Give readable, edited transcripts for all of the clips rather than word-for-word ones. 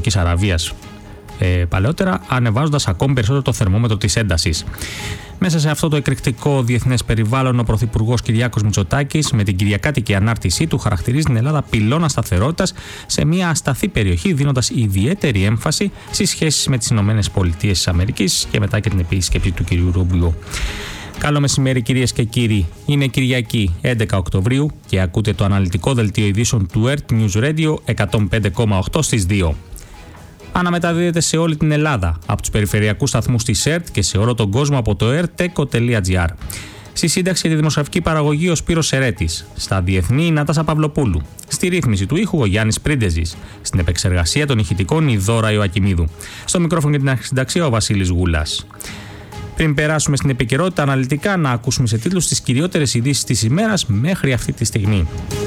Σαουδικής Αραβίας παλαιότερα, ανεβάζοντας ακόμη περισσότερο το θερμόμετρο της έντασης. Μέσα σε αυτό το εκρηκτικό διεθνές περιβάλλον, ο Πρωθυπουργός Κυριάκος Μητσοτάκης, με την κυριακάτικη ανάρτησή του, χαρακτηρίζει την Ελλάδα πυλώνα σταθερότητας σε μια ασταθή περιοχή, δίνοντας ιδιαίτερη έμφαση στις σχέσεις με τις ΗΠΑ και μετά και την επίσκεψη του κ. Ρούμπιο. Καλό μεσημέρι, κυρίες και κύριοι. Είναι Κυριακή 11 Οκτωβρίου και ακούτε το αναλυτικό δελτίο ειδήσεων του ERT News Radio 105,8 στις 2. Αναμεταδίδεται σε όλη την Ελλάδα από τους περιφερειακούς σταθμούς της ERT και σε όλο τον κόσμο από το erteco.gr. Στη σύνταξη και τη δημοσιογραφική παραγωγή ο Σπύρος Σερέτης. Στα διεθνή η Νάτασα Παυλοπούλου. Στη ρύθμιση του ήχου ο Γιάννης Πρίντεζης. Στην επεξεργασία των ηχητικών η Δώρα Ιωακιμίδου. Στο μικρόφωνο και την αρχισυνταξία ο Βασίλης Γούλας. Πριν περάσουμε στην επικαιρότητα αναλυτικά, να ακούσουμε σε τίτλους τις κυριότερες ειδήσεις της ημέρας μέχρι αυτή τη στιγμή.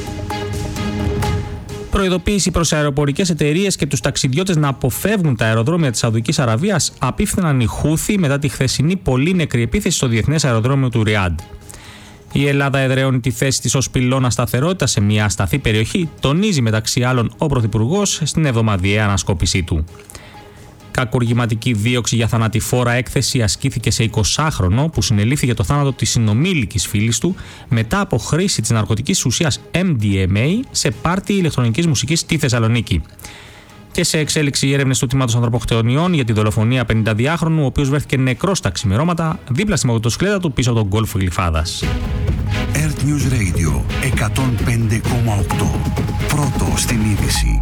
Προειδοποίηση προς αεροπορικές εταιρείες και τους ταξιδιώτες να αποφεύγουν τα αεροδρόμια της Σαουδικής Αραβίας απίφθηναν οι Χούθι μετά τη χθεσινή πολύ νεκρή επίθεση στο διεθνές αεροδρόμιο του Ριάντ. Η Ελλάδα εδραιώνει τη θέση της ως πυλώνα σταθερότητας σε μια ασταθή περιοχή, τονίζει μεταξύ άλλων ο Πρωθυπουργός στην εβδομαδιαία ανασκόπησή του. Κακουργηματική δίωξη για θανατηφόρα έκθεση ασκήθηκε σε 20χρονο που συνελήφθη για το θάνατο της συνομήλικης φίλης του μετά από χρήση της ναρκωτικής ουσίας MDMA σε πάρτι ηλεκτρονικής μουσικής στη Θεσσαλονίκη. Και σε εξέλιξη οι έρευνες του τμήματος ανθρωποκτονιών για τη δολοφονία 52χρονου, ο οποίος βρέθηκε νεκρός τα ξημερώματα δίπλα στη μοτοσυκλέτα του πίσω από τον γκολφ Γλυφάδας. ERT News Radio 105,8. Πρώτο στην είδηση.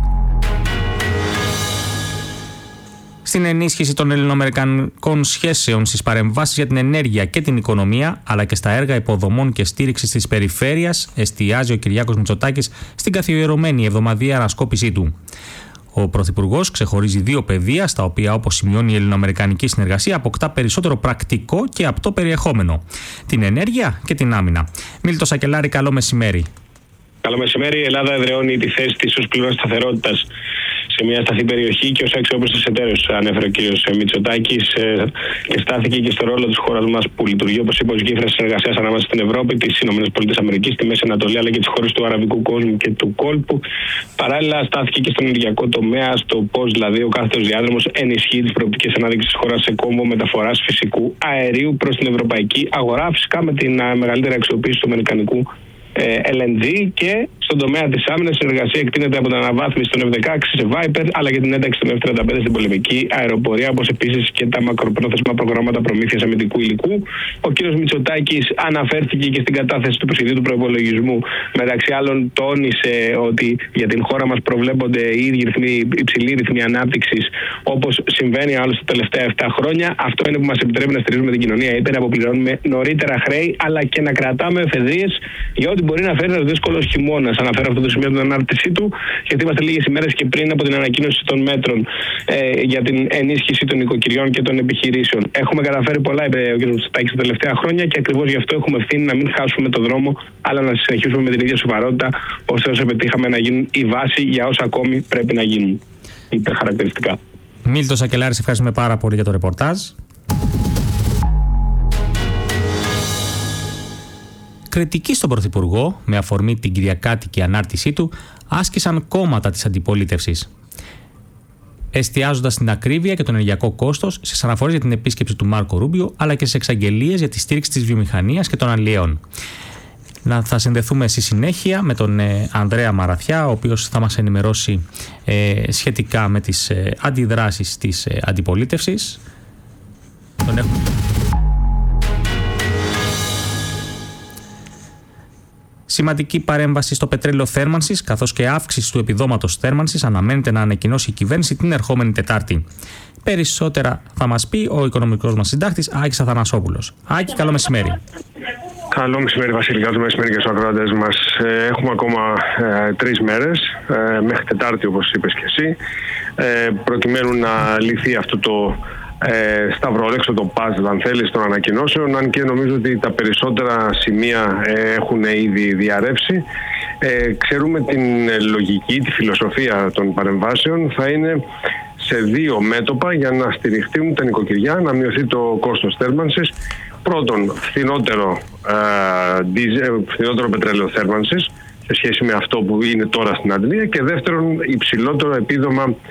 Στην ενίσχυση των ελληνοαμερικανικών σχέσεων, στις παρεμβάσεις για την ενέργεια και την οικονομία, αλλά και στα έργα υποδομών και στήριξης της περιφέρειας, εστιάζει ο Κυριάκος Μητσοτάκης στην καθιερωμένη εβδομαδιαία ανασκόπησή του. Ο Πρωθυπουργός ξεχωρίζει δύο πεδία, στα οποία, όπως σημειώνει η ελληνοαμερικανική συνεργασία, αποκτά περισσότερο πρακτικό και απτό περιεχόμενο: την ενέργεια και την άμυνα. Μίλτο Σακελάρη, καλό μεσημέρι. Καλό μεσημέρι. Η Ελλάδα εδραιώνει τη θέση της ως πυλώνα σταθερότητας σε μια σταθή περιοχή και ως αξιόπιστος εταίρος, ανέφερε ο κ. Μητσοτάκης, και στάθηκε και στο ρόλο της χώρας μας που λειτουργεί, όπως είπε, ως γέφυρα συνεργασίας ανάμεσα στην Ευρώπη, τις ΗΠΑ, τη Μέση Ανατολή αλλά και τις χώρες του αραβικού κόσμου και του κόλπου. Παράλληλα, στάθηκε και στον ενεργειακό τομέα, στο πώς δηλαδή ο κάθετος διάδρομος ενισχύει τις προοπτικές ανάδειξης της χώρας σε κόμβο μεταφοράς φυσικού αερίου προς την ευρωπαϊκή αγορά, φυσικά με την μεγαλύτερη αξιοποίηση του αμερικανικού LNG. Και στον τομέα της άμυνας, η συνεργασία εκτείνεται από την αναβάθμιση των F-16 σε Viper αλλά και την ένταξη των F-35 στην πολεμική αεροπορία, όπως επίσης και τα μακροπρόθεσμα προγράμματα προμήθειας αμυντικού υλικού. Ο κ. Μητσοτάκης αναφέρθηκε και στην κατάθεση του προσχεδίου του προϋπολογισμού. Μεταξύ άλλων, τόνισε ότι για την χώρα μας προβλέπονται υψηλοί ρυθμοί ανάπτυξης, όπως συμβαίνει άλλωστε τα τελευταία 7 χρόνια. Αυτό είναι που μας επιτρέπει να στηρίζουμε την κοινωνία είτε να αποπληρώνουμε νωρίτερα χρέη, αλλά και να κρατάμε εφεδρείες για ό,τι μπορεί να φέρει ένα δύσκολο χειμώνα. Αναφέρω αυτό το σημείο την ανάρτησή του, γιατί είμαστε λίγες ημέρες και πριν από την ανακοίνωση των μέτρων για την ενίσχυση των οικοκυριών και των επιχειρήσεων. Έχουμε καταφέρει πολλά, είπε ο κ. Μητσοτάκης, τα τελευταία χρόνια και ακριβώς γι' αυτό έχουμε ευθύνη να μην χάσουμε τον δρόμο, αλλά να συνεχίσουμε με την ίδια σοβαρότητα, ώστε όσο πετύχαμε να γίνουν η βάση για όσα ακόμη πρέπει να γίνουν. Υπερχαρακτηριστικά. Μίλτο Σακελάρη, ευχαριστούμε πάρα πολύ για το ρεπορτάζ. Κριτική στον Πρωθυπουργό, με αφορμή την κυριακάτικη ανάρτησή του, άσκησαν κόμματα της αντιπολίτευσης, εστιάζοντας στην ακρίβεια και το ενεργειακό κόστος, στις αναφορές για την επίσκεψη του Μάρκο Ρούμπιο, αλλά και στις εξαγγελίες για τη στήριξη της βιομηχανίας και των αλλιέων. Θα συνδεθούμε στη συνέχεια με τον Ανδρέα Μαραθιά, ο οποίος θα μας ενημερώσει σχετικά με τις αντιδράσεις της αντιπολίτευσης. Τον έχουμε. Σημαντική παρέμβαση στο πετρέλαιο θέρμανσης, καθώς και αύξηση του επιδόματος θέρμανσης αναμένεται να ανακοινώσει η κυβέρνηση την ερχόμενη Τετάρτη. Περισσότερα θα μας πει ο οικονομικός μας συντάκτης Άκης Αθανασόπουλος. Άκη, καλό μεσημέρι. Καλό μεσημέρι, Βασίλη. Καλό μεσημέρι και στους ακροατές μας. Έχουμε ακόμα 3 μέρες, μέχρι Τετάρτη, όπως είπες και εσύ, προκειμένου να λυθεί αυτό το σταυρολέξο, το puzzle, αν θέλεις, των ανακοινώσεων, αν και νομίζω ότι τα περισσότερα σημεία έχουν ήδη διαρρεύσει. Ξέρουμε την λογική, τη φιλοσοφία των παρεμβάσεων θα είναι σε 2 μέτωπα για να στηριχτούν τα νοικοκυριά, να μειωθεί το κόστος θέρμανσης. Πρώτον, φθηνότερο πετρέλαιο θέρμανσης σε σχέση με αυτό που είναι τώρα στην Αγγλία, και δεύτερον, υψηλότερο επίδομα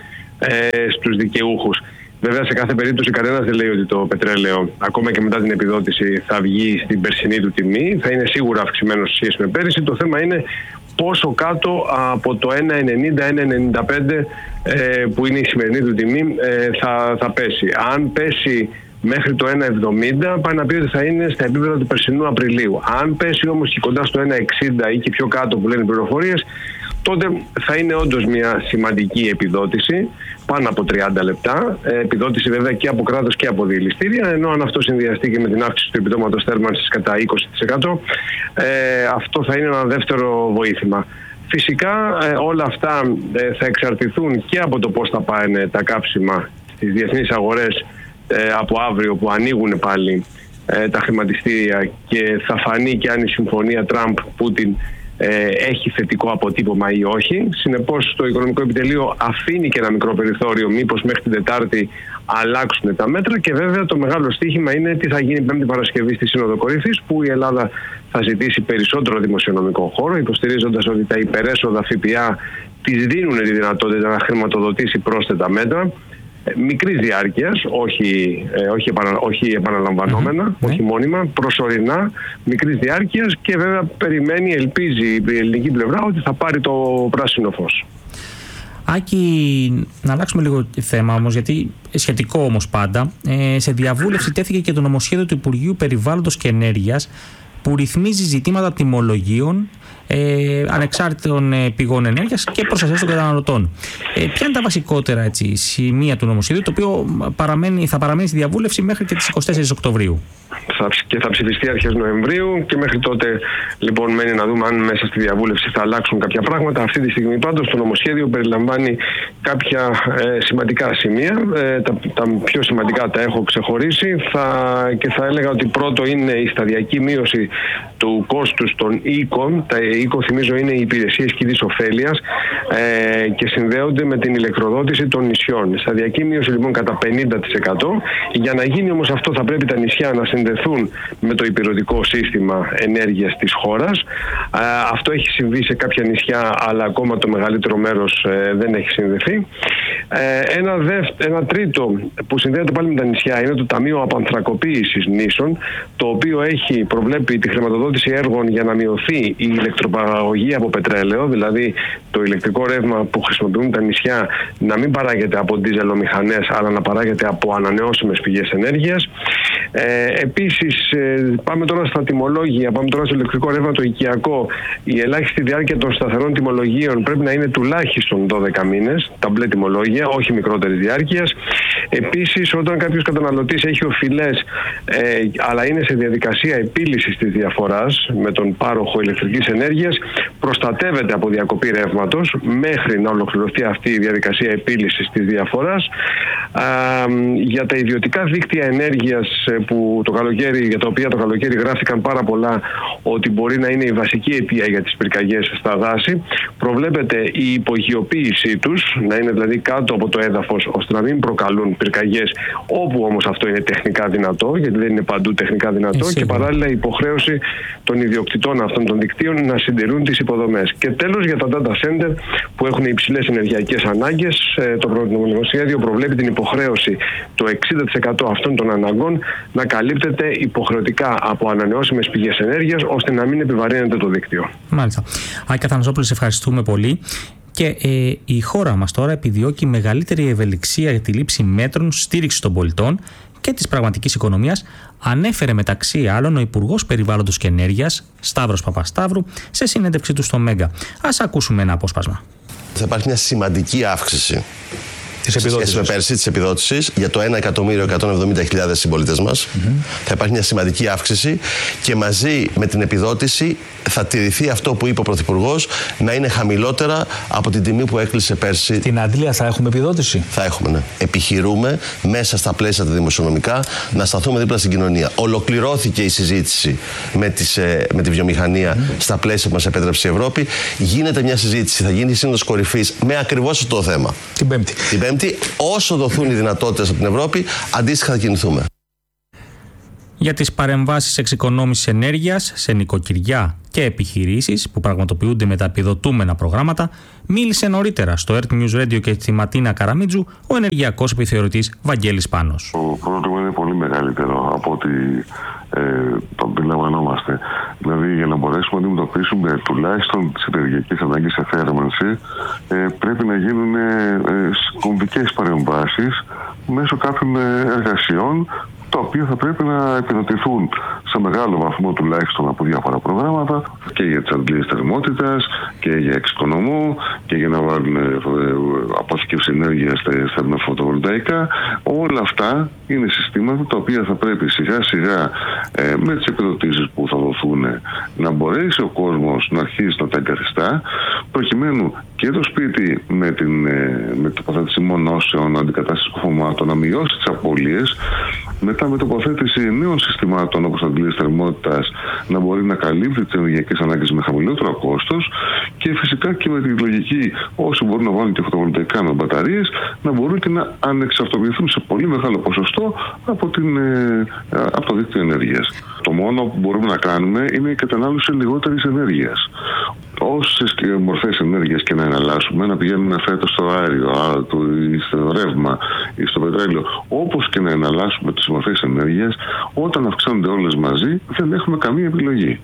στους δικαιούχους. Βέβαια, σε κάθε περίπτωση κανένας δεν λέει ότι το πετρέλαιο, ακόμα και μετά την επιδότηση, θα βγει στην περσινή του τιμή. Θα είναι σίγουρα αυξημένο σε σχέση με πέρυσι. Το θέμα είναι πόσο κάτω από το 1,90-1,95 που είναι η σημερινή του τιμή θα πέσει. Αν πέσει μέχρι το 1,70, πάει να πει ότι θα είναι στα επίπεδα του περσινού Απριλίου. Αν πέσει όμως και κοντά στο 1,60 ή και πιο κάτω που λένε οι πληροφορίες, τότε θα είναι όντως μια σημαντική επιδότηση, πάνω από 30 λεπτά. Επιδότηση βέβαια και από κράτος και από διελιστήρια, ενώ αν αυτό συνδυαστεί και με την αύξηση του επιδόματος θέρμανσης κατά 20%, αυτό θα είναι ένα δεύτερο βοήθημα. Φυσικά όλα αυτά θα εξαρτηθούν και από το πώς θα πάνε τα κάψιμα στις διεθνείς αγορές από αύριο που ανοίγουν πάλι τα χρηματιστήρια, και θα φανεί και αν η συμφωνία Τραμπ-Πούτιν έχει θετικό αποτύπωμα ή όχι. Συνεπώς το Οικονομικό Επιτελείο αφήνει και ένα μικρό περιθώριο μήπως μέχρι την Τετάρτη αλλάξουν τα μέτρα, και βέβαια το μεγάλο στοίχημα είναι τι θα γίνει Πέμπτη Παρασκευή στη Σύνοδο Κορυφής, που η Ελλάδα θα ζητήσει περισσότερο δημοσιονομικό χώρο, υποστηρίζοντας ότι τα υπερέσοδα ΦΠΑ της δίνουν τη δυνατότητα να χρηματοδοτήσει πρόσθετα μέτρα μικρής διάρκειας, όχι επαναλαμβανόμενα, όχι μόνιμα, προσωρινά, μικρής διάρκειας, και βέβαια ελπίζει η ελληνική πλευρά ότι θα πάρει το πράσινο φως. Άκη, να αλλάξουμε λίγο θέμα όμως, γιατί σχετικό όμως πάντα, σε διαβούλευση τέθηκε και το νομοσχέδιο του Υπουργείου Περιβάλλοντος και Ενέργειας, που ρυθμίζει ζητήματα τιμολογίων ανεξάρτητων πηγών ενέργειας και προστασίας των καταναλωτών. Ποια είναι τα βασικότερα σημεία του νομοσχεδίου, το οποίο θα παραμένει στη διαβούλευση μέχρι και τις 24 Οκτωβρίου? Και θα ψηφιστεί αρχές Νοεμβρίου, και μέχρι τότε λοιπόν μένει να δούμε αν μέσα στη διαβούλευση θα αλλάξουν κάποια πράγματα. Αυτή τη στιγμή πάντως το νομοσχέδιο περιλαμβάνει κάποια σημαντικά σημεία. Τα πιο σημαντικά τα έχω ξεχωρίσει και θα έλεγα ότι πρώτο είναι η σταδιακή μείωση του κόστους των οίκων. Τα οίκο, θυμίζω, είναι οι υπηρεσίες κοινής ωφέλειας και συνδέονται με την ηλεκτροδότηση των νησιών. Σταδιακή μείωση λοιπόν κατά 50%. Για να γίνει όμως αυτό θα πρέπει τα νησιά να συνδεθούν με το υπηρετικό σύστημα ενέργειας της χώρας. Αυτό έχει συμβεί σε κάποια νησιά, αλλά ακόμα το μεγαλύτερο μέρος δεν έχει συνδεθεί. Ένα τρίτο που συνδέεται πάλι με τα νησιά είναι το Ταμείο Απανθρακοποίησης Νήσων, το οποίο προβλέπει τη χρηματοδότηση έργων για να μειωθεί η ηλεκτροπαραγωγή από πετρέλαιο, δηλαδή το ηλεκτρικό ρεύμα που χρησιμοποιούν τα νησιά να μην παράγεται από ντίζελομηχανές, αλλά να παράγεται από ανανεώσιμες πηγές ενέργειας. Επίσης, πάμε τώρα στα τιμολόγια, πάμε τώρα στο ηλεκτρικό ρεύμα το οικιακό. Η ελάχιστη διάρκεια των σταθερών τιμολογίων πρέπει να είναι τουλάχιστον 12 μήνες, τα μπλε τιμολόγια, όχι μικρότερης διάρκειας. Επίσης, όταν κάποιος καταναλωτής έχει οφειλές, αλλά είναι σε διαδικασία επίλυσης της διαφοράς με τον πάροχο ηλεκτρικής ενέργειας, προστατεύεται από διακοπή ρεύματος μέχρι να ολοκληρωθεί αυτή η διαδικασία επίλυσης της διαφοράς. Για τα ιδιωτικά δίκτυα ενέργειας για τα οποία το καλοκαίρι γράφτηκαν πάρα πολλά ότι μπορεί να είναι η βασική αιτία για τις πυρκαγιές στα δάση, προβλέπεται η υπογειοποίησή τους, να είναι δηλαδή κάτω από το έδαφος, ώστε να μην προκαλούν πυρκαγιές, όπου όμως αυτό είναι τεχνικά δυνατό, γιατί δεν είναι παντού τεχνικά δυνατό, και παράλληλα η υποχρέωση των ιδιοκτητών αυτών των δικτύων να συντηρούν τις υποδομές. Και τέλος, για τα data center που έχουν υψηλές ενεργειακές ανάγκες, το νομοσχέδιο προβλέπει την υποχρέωση το 60% αυτών των αναγκών να καλύπτεται υποχρεωτικά από ανανεώσιμες πηγές ενέργειας, ώστε να μην επιβαρύνεται το δίκτυο. Μάλιστα. Άκη Αθανασόπουλε, σε ευχαριστούμε πολύ. Και η χώρα μας τώρα επιδιώκει μεγαλύτερη ευελιξία για τη λήψη μέτρων στήριξης των πολιτών και της πραγματικής οικονομίας, ανέφερε μεταξύ άλλων ο Υπουργός Περιβάλλοντος και Ενέργειας, Σταύρος Παπασταύρου, σε συνέντευξή του στο Μέγκα. Ας ακούσουμε ένα απόσπασμα. Θα υπάρχει μια σημαντική αύξηση σε σχέση με πέρσι της επιδότησης για το 1.170.000 συμπολίτες μας. Θα υπάρχει μια σημαντική αύξηση, και μαζί με την επιδότηση θα τηρηθεί αυτό που είπε ο Πρωθυπουργός, να είναι χαμηλότερα από την τιμή που έκλεισε πέρσι. Την Αντλία θα έχουμε επιδότηση? Θα έχουμε, ναι. Επιχειρούμε μέσα στα πλαίσια τα δημοσιονομικά να σταθούμε δίπλα στην κοινωνία. Ολοκληρώθηκε η συζήτηση με τη βιομηχανία στα πλαίσια που μας επέτρεψε η Ευρώπη. Γίνεται μια συζήτηση, θα γίνει η Σύνοδος Κορυφής με ακριβώς αυτό το θέμα. Την Πέμπτη. Όσο δοθούν οι δυνατότητες από την Ευρώπη, αντίστοιχα θα κινηθούμε. Για τις παρεμβάσεις εξοικονόμησης ενέργειας σε νοικοκυριά και επιχειρήσεις που πραγματοποιούνται με τα επιδοτούμενα προγράμματα, μίλησε νωρίτερα στο Earth News Radio και στη Ματίνα Καραμίτζου ο ενεργειακός επιθεωρητής Βαγγέλης Πάνος. Το πρόβλημα είναι πολύ μεγαλύτερο από ό,τι το αντιλαμβανόμαστε. Δηλαδή, για να μπορέσουμε να αντιμετωπίσουμε τουλάχιστον τις ενεργειακές ανάγκες σε θέρμανση, πρέπει να γίνουν κομβικές παρεμβάσεις μέσω κάποιων εργασιών, τα οποία θα πρέπει να επιδοτηθούν σε μεγάλο βαθμό τουλάχιστον από διάφορα προγράμματα και για τις αντλίες θερμότητας και για εξοικονομού και για να βάλουν αποθηκεύση ενέργειας στα φωτοβολταϊκά. Όλα αυτά είναι συστήματα τα οποία θα πρέπει σιγά σιγά με τις επιδοτήσεις που θα δοθούν να μπορέσει ο κόσμος να αρχίσει να τα εγκαθιστά, προκειμένου και το σπίτι με τοποθέτηση μονώσεων, αντικατάσταση κοφωμάτων να μειώσει τις απώλειες, μετά με τοποθέτηση νέων συστημάτων όπως αντλίες θερμότητας να μπορεί να καλύπτει τις ενεργειακές ανάγκες με χαμηλότερο κόστος και φυσικά και με τη λογική όσοι μπορούν να βάλουν και φωτοβολταϊκά με μπαταρίες να μπορούν και να ανεξαρτοποιηθούν σε πολύ μεγάλο ποσοστό από το δίκτυο ενέργειας. Το μόνο που μπορούμε να κάνουμε είναι η κατανάλωση λιγότερης ενέργειας. Όσες μορφές ενέργειας και να εναλλάσσουμε, να πηγαίνουμε φέτος στο αέριο, στο ρεύμα ή στο πετρέλαιο, όπως και να εναλλάσσουμε τις μορφές ενέργειας, όταν αυξάνονται όλες μαζί, δεν έχουμε καμία επιλογή.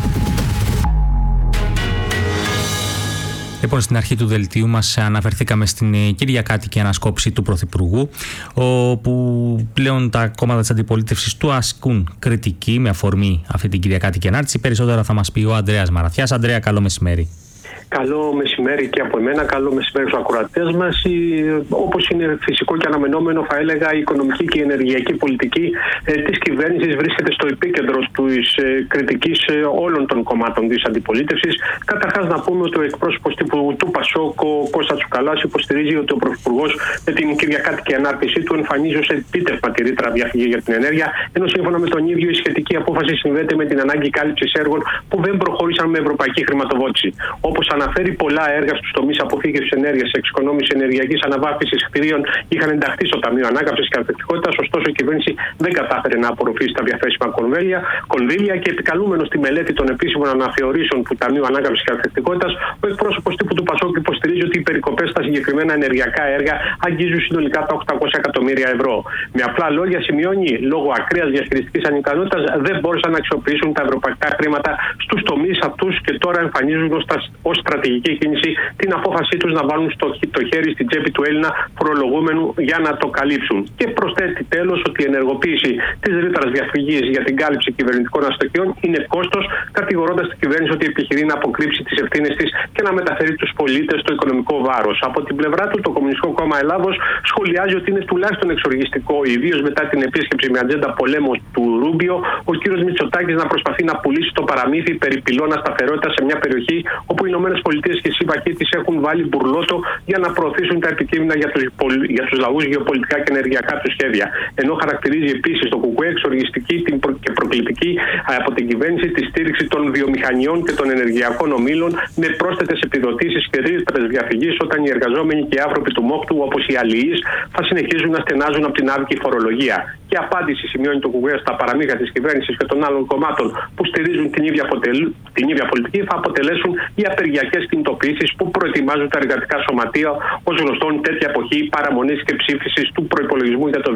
Λοιπόν, στην αρχή του δελτίου μας αναφερθήκαμε στην κυριακάτικη ανασκόπηση του Πρωθυπουργού, όπου πλέον τα κόμματα της αντιπολίτευσης του ασκούν κριτική με αφορμή αυτή την κυριακάτικη ανάρτηση. Περισσότερα θα μας πει ο Ανδρέας Μαραθιάς. Ανδρέα, καλό μεσημέρι. Καλό μεσημέρι και από εμένα, καλό μεσημέρι στους ακροατές μας. Όπως είναι φυσικό και αναμενόμενο, θα έλεγα, η οικονομική και η ενεργειακή πολιτική της κυβέρνησης βρίσκεται στο επίκεντρο της κριτικής όλων των κομμάτων της αντιπολίτευσης. Καταρχάς, να πούμε ότι ο εκπρόσωπος του ΠΑΣΟΚ, ο Κώστας Τσουκαλάς, υποστηρίζει ότι ο Πρωθυπουργός με την κυριακάτικη ανάρτησή του εμφανίζει ως επίτευγμα τη ρήτρα διαφυγή για την ενέργεια, ενώ σύμφωνα με τον ίδιο η σχετική απόφαση συνδέεται με την ανάγκη κάλυψης έργων που δεν προχώρησαν με ευρωπαϊκή χρηματοδότηση. Όπως αναφέρει, πολλά έργα στους τομείς αποφύγευσης ενέργειας, εξοικονόμησης ενεργειακής αναβάθμισης κτηρίων είχαν ενταχθεί στο Ταμείο Ανάκαμψης και Ανθεκτικότητας, ωστόσο η κυβέρνηση δεν κατάφερε να απορροφήσει τα διαθέσιμα κονδύλια και επικαλούμενος στη μελέτη των επίσημων αναθεωρήσεων του Ταμείου Ανάκαμψης και Ανθεκτικότητας, ο εκπρόσωπος τύπου του ΠΑΣΟΚ υποστηρίζει ότι οι περικοπές στα συγκεκριμένα ενεργειακά έργα αγγίζουν συνολικά τα 800 εκατομμύρια ευρώ. Με απλά λόγια, σημειώνει, λόγω ακραίας διαχειριστικής ανικανότητας δεν μπόρεσαν να αξιοποιήσουν τα ευρωπαϊκά χρήματα στους τομείς αυτούς και τώρα εμφανίζουν ως στρατηγική κίνηση την απόφασή τους να βάλουν το χέρι στην τσέπη του Έλληνα φορολογούμενου για να το καλύψουν. Και προσθέτει τέλος ότι η ενεργοποίηση της ρήτρας διαφυγής για την κάλυψη κυβερνητικών αστοχιών είναι κόστος, κατηγορώντας την κυβέρνηση ότι επιχειρεί να αποκρύψει τις ευθύνες της και να μεταφέρει τους πολίτες στο οικονομικό βάρος. Από την πλευρά του, το Κομμουνιστικό Κόμμα Ελλάδος σχολιάζει ότι είναι τουλάχιστον εξοργιστικό, ιδίως μετά την επίσκεψη με ατζέντα πολέμου του Ρούμπιο, ο κύριος Μητσοτάκης να προσπαθεί να πουλήσει το παραμύθι περί πυλώνα σταθερότητα σε μια περιοχή όπου οι ΗΠΑ και οι σύμμαχοί της έχουν βάλει μπουρλότο για να προωθήσουν τα επικείμενα για τους λαούς γεωπολιτικά και ενεργειακά του σχέδια. Ενώ χαρακτηρίζει επίσης το ΚΚΕ εξοργιστική και προκλητική από την κυβέρνηση τη στήριξη των βιομηχανιών και των ενεργειακών ομίλων με πρόσθετες επιδοτήσεις και ρήτρες διαφυγής, όταν οι εργαζόμενοι και οι άνθρωποι του ΜΟΚΤΟΥ, όπως οι αλληλείς, θα συνεχίζουν να στενάζουν από την άδικη φορολογία. Και απάντηση, σημειώνει το ΚΚΕ, στα παραμύθια της κυβέρνησης και των άλλων κομμάτων που στηρίζουν την ίδια πολιτική θα αποτελέσουν οι απεργιακές κινητοποιήσεις που προετοιμάζουν τα εργατικά σωματεία, ως γνωστόν τέτοια εποχή παραμονής και ψήφισης του προϋπολογισμού για το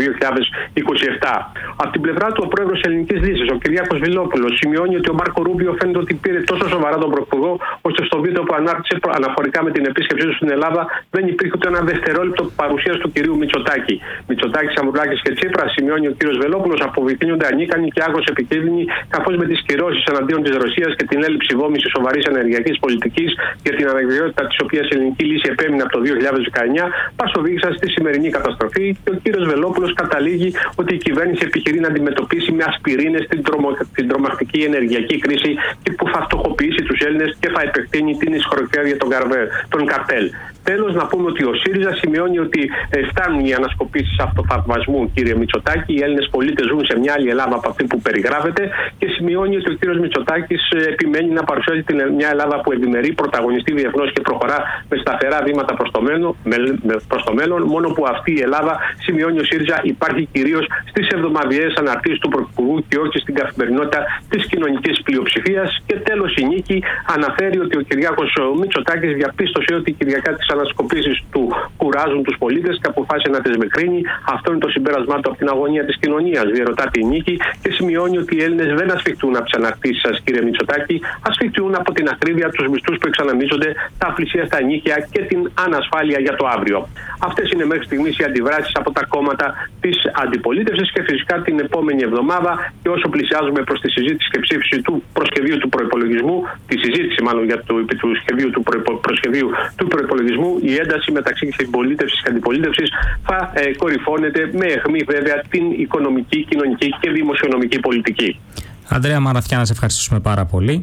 2027. Από την πλευρά του, ο πρόεδρος της Ελληνικής Δύσης, ο Κυριάκος Βελόπουλος, σημειώνει ότι ο Μάρκο Ρούμπιο φαίνεται ότι πήρε τόσο σοβαρά τον Πρωθυπουργό, ώστε στο βίντεο που ανάρτησε αναφορικά με την επίσκεψή του στην Ελλάδα δεν υπήρχε ούτε ένα δευτερόλεπτο παρουσίας του κυρίου Μητσοτάκη. Μητσοτάκης, Σαμουρλάκης και Τσίπρα, σημειώνει ο κύριος Βελόπουλος, αποδεικνύονται ανίκανοι και άγως επικίνδυνοι, καθώς με τις κυρώσεις εναντίον της Ρωσίας και την έλλειψη βόμησης σοβαρής ενεργειακής πολιτικής για την αναγκαιότητα της οποίας η ελληνική λύση επέμεινε από το 2019, μας οδήγησαν στη σημερινή καταστροφή και ο κύριος Βελόπουλος καταλήγει ότι η κυβέρνηση επιχειρεί να αντιμετωπίσει με ασπιρίνες την τρομακτική ενεργειακή κρίση και που θα φτωχοποιήσει τους Έλληνες και θα επεκτείνει την ισχυροκέρδεια των καρτέλ. τέλος, να πούμε ότι ο ΣΥΡΙΖΑ σημειώνει ότι φτάνουν οι ανασκοπήσεις αυτοθαυμασμού, κύριε Μητσοτάκη. Οι Έλληνες πολίτες ζουν σε μια άλλη Ελλάδα από αυτή που περιγράφεται και σημειώνει ότι ο κύριος Μητσοτάκης επιμένει να παρουσιάζει μια Ελλάδα που ευημερεί, πρωταγωνιστεί διεθνώς και προχωρά με σταθερά βήματα προς το μέλλον. Μόνο που αυτή η Ελλάδα, σημειώνει ο ΣΥΡΙΖΑ, υπάρχει κυρίως στις εβδομαδιαίες αναρτήσεις του Πρωθυπουργού και όχι στην καθημερινότητα της κοινωνικής πλειοψηφίας. Και τέλος, η Νίκη αναφέρει ότι ο Κυριάκος Μητσοτάκης διαπίστωσε ότι οι κυριακάτικες ανασκοπήσεις του κουράζουν τους πολίτες και αποφάσισε να τις μικρύνει. Αυτό είναι το συμπέρασμά του από την αγωνία της κοινωνίας, διερωτάται η Νίκη, και σημειώνει ότι οι Έλληνες δεν ασφιχτούν από τις αναρτήσεις σας, κύριε Μητσοτάκη, ασφιχτούν από την ακρίβεια, τους μισθούς που εξαναμίζονται, τα απλησίαστα νύχια και την ανασφάλεια για το αύριο. Αυτές είναι μέχρι στιγμής οι αντιδράσεις από τα κόμματα της αντιπολίτευσης και φυσικά την επόμενη εβδομάδα, και όσο πλησιάζουμε προς τη συζήτηση και ψήφιση του προσχεδίου του προϋπολογισμού, τη συζήτηση μάλλον για το σχεδίου του προσχεδίου του προϋπολογισμού, η ένταση μεταξύ της αντιπολίτευσης και αντιπολίτευσης θα κορυφώνεται, με αιχμή βέβαια την οικονομική, κοινωνική και δημοσιονομική πολιτική. Ανδρέα Μαραθιά, να σε ευχαριστήσουμε πάρα πολύ.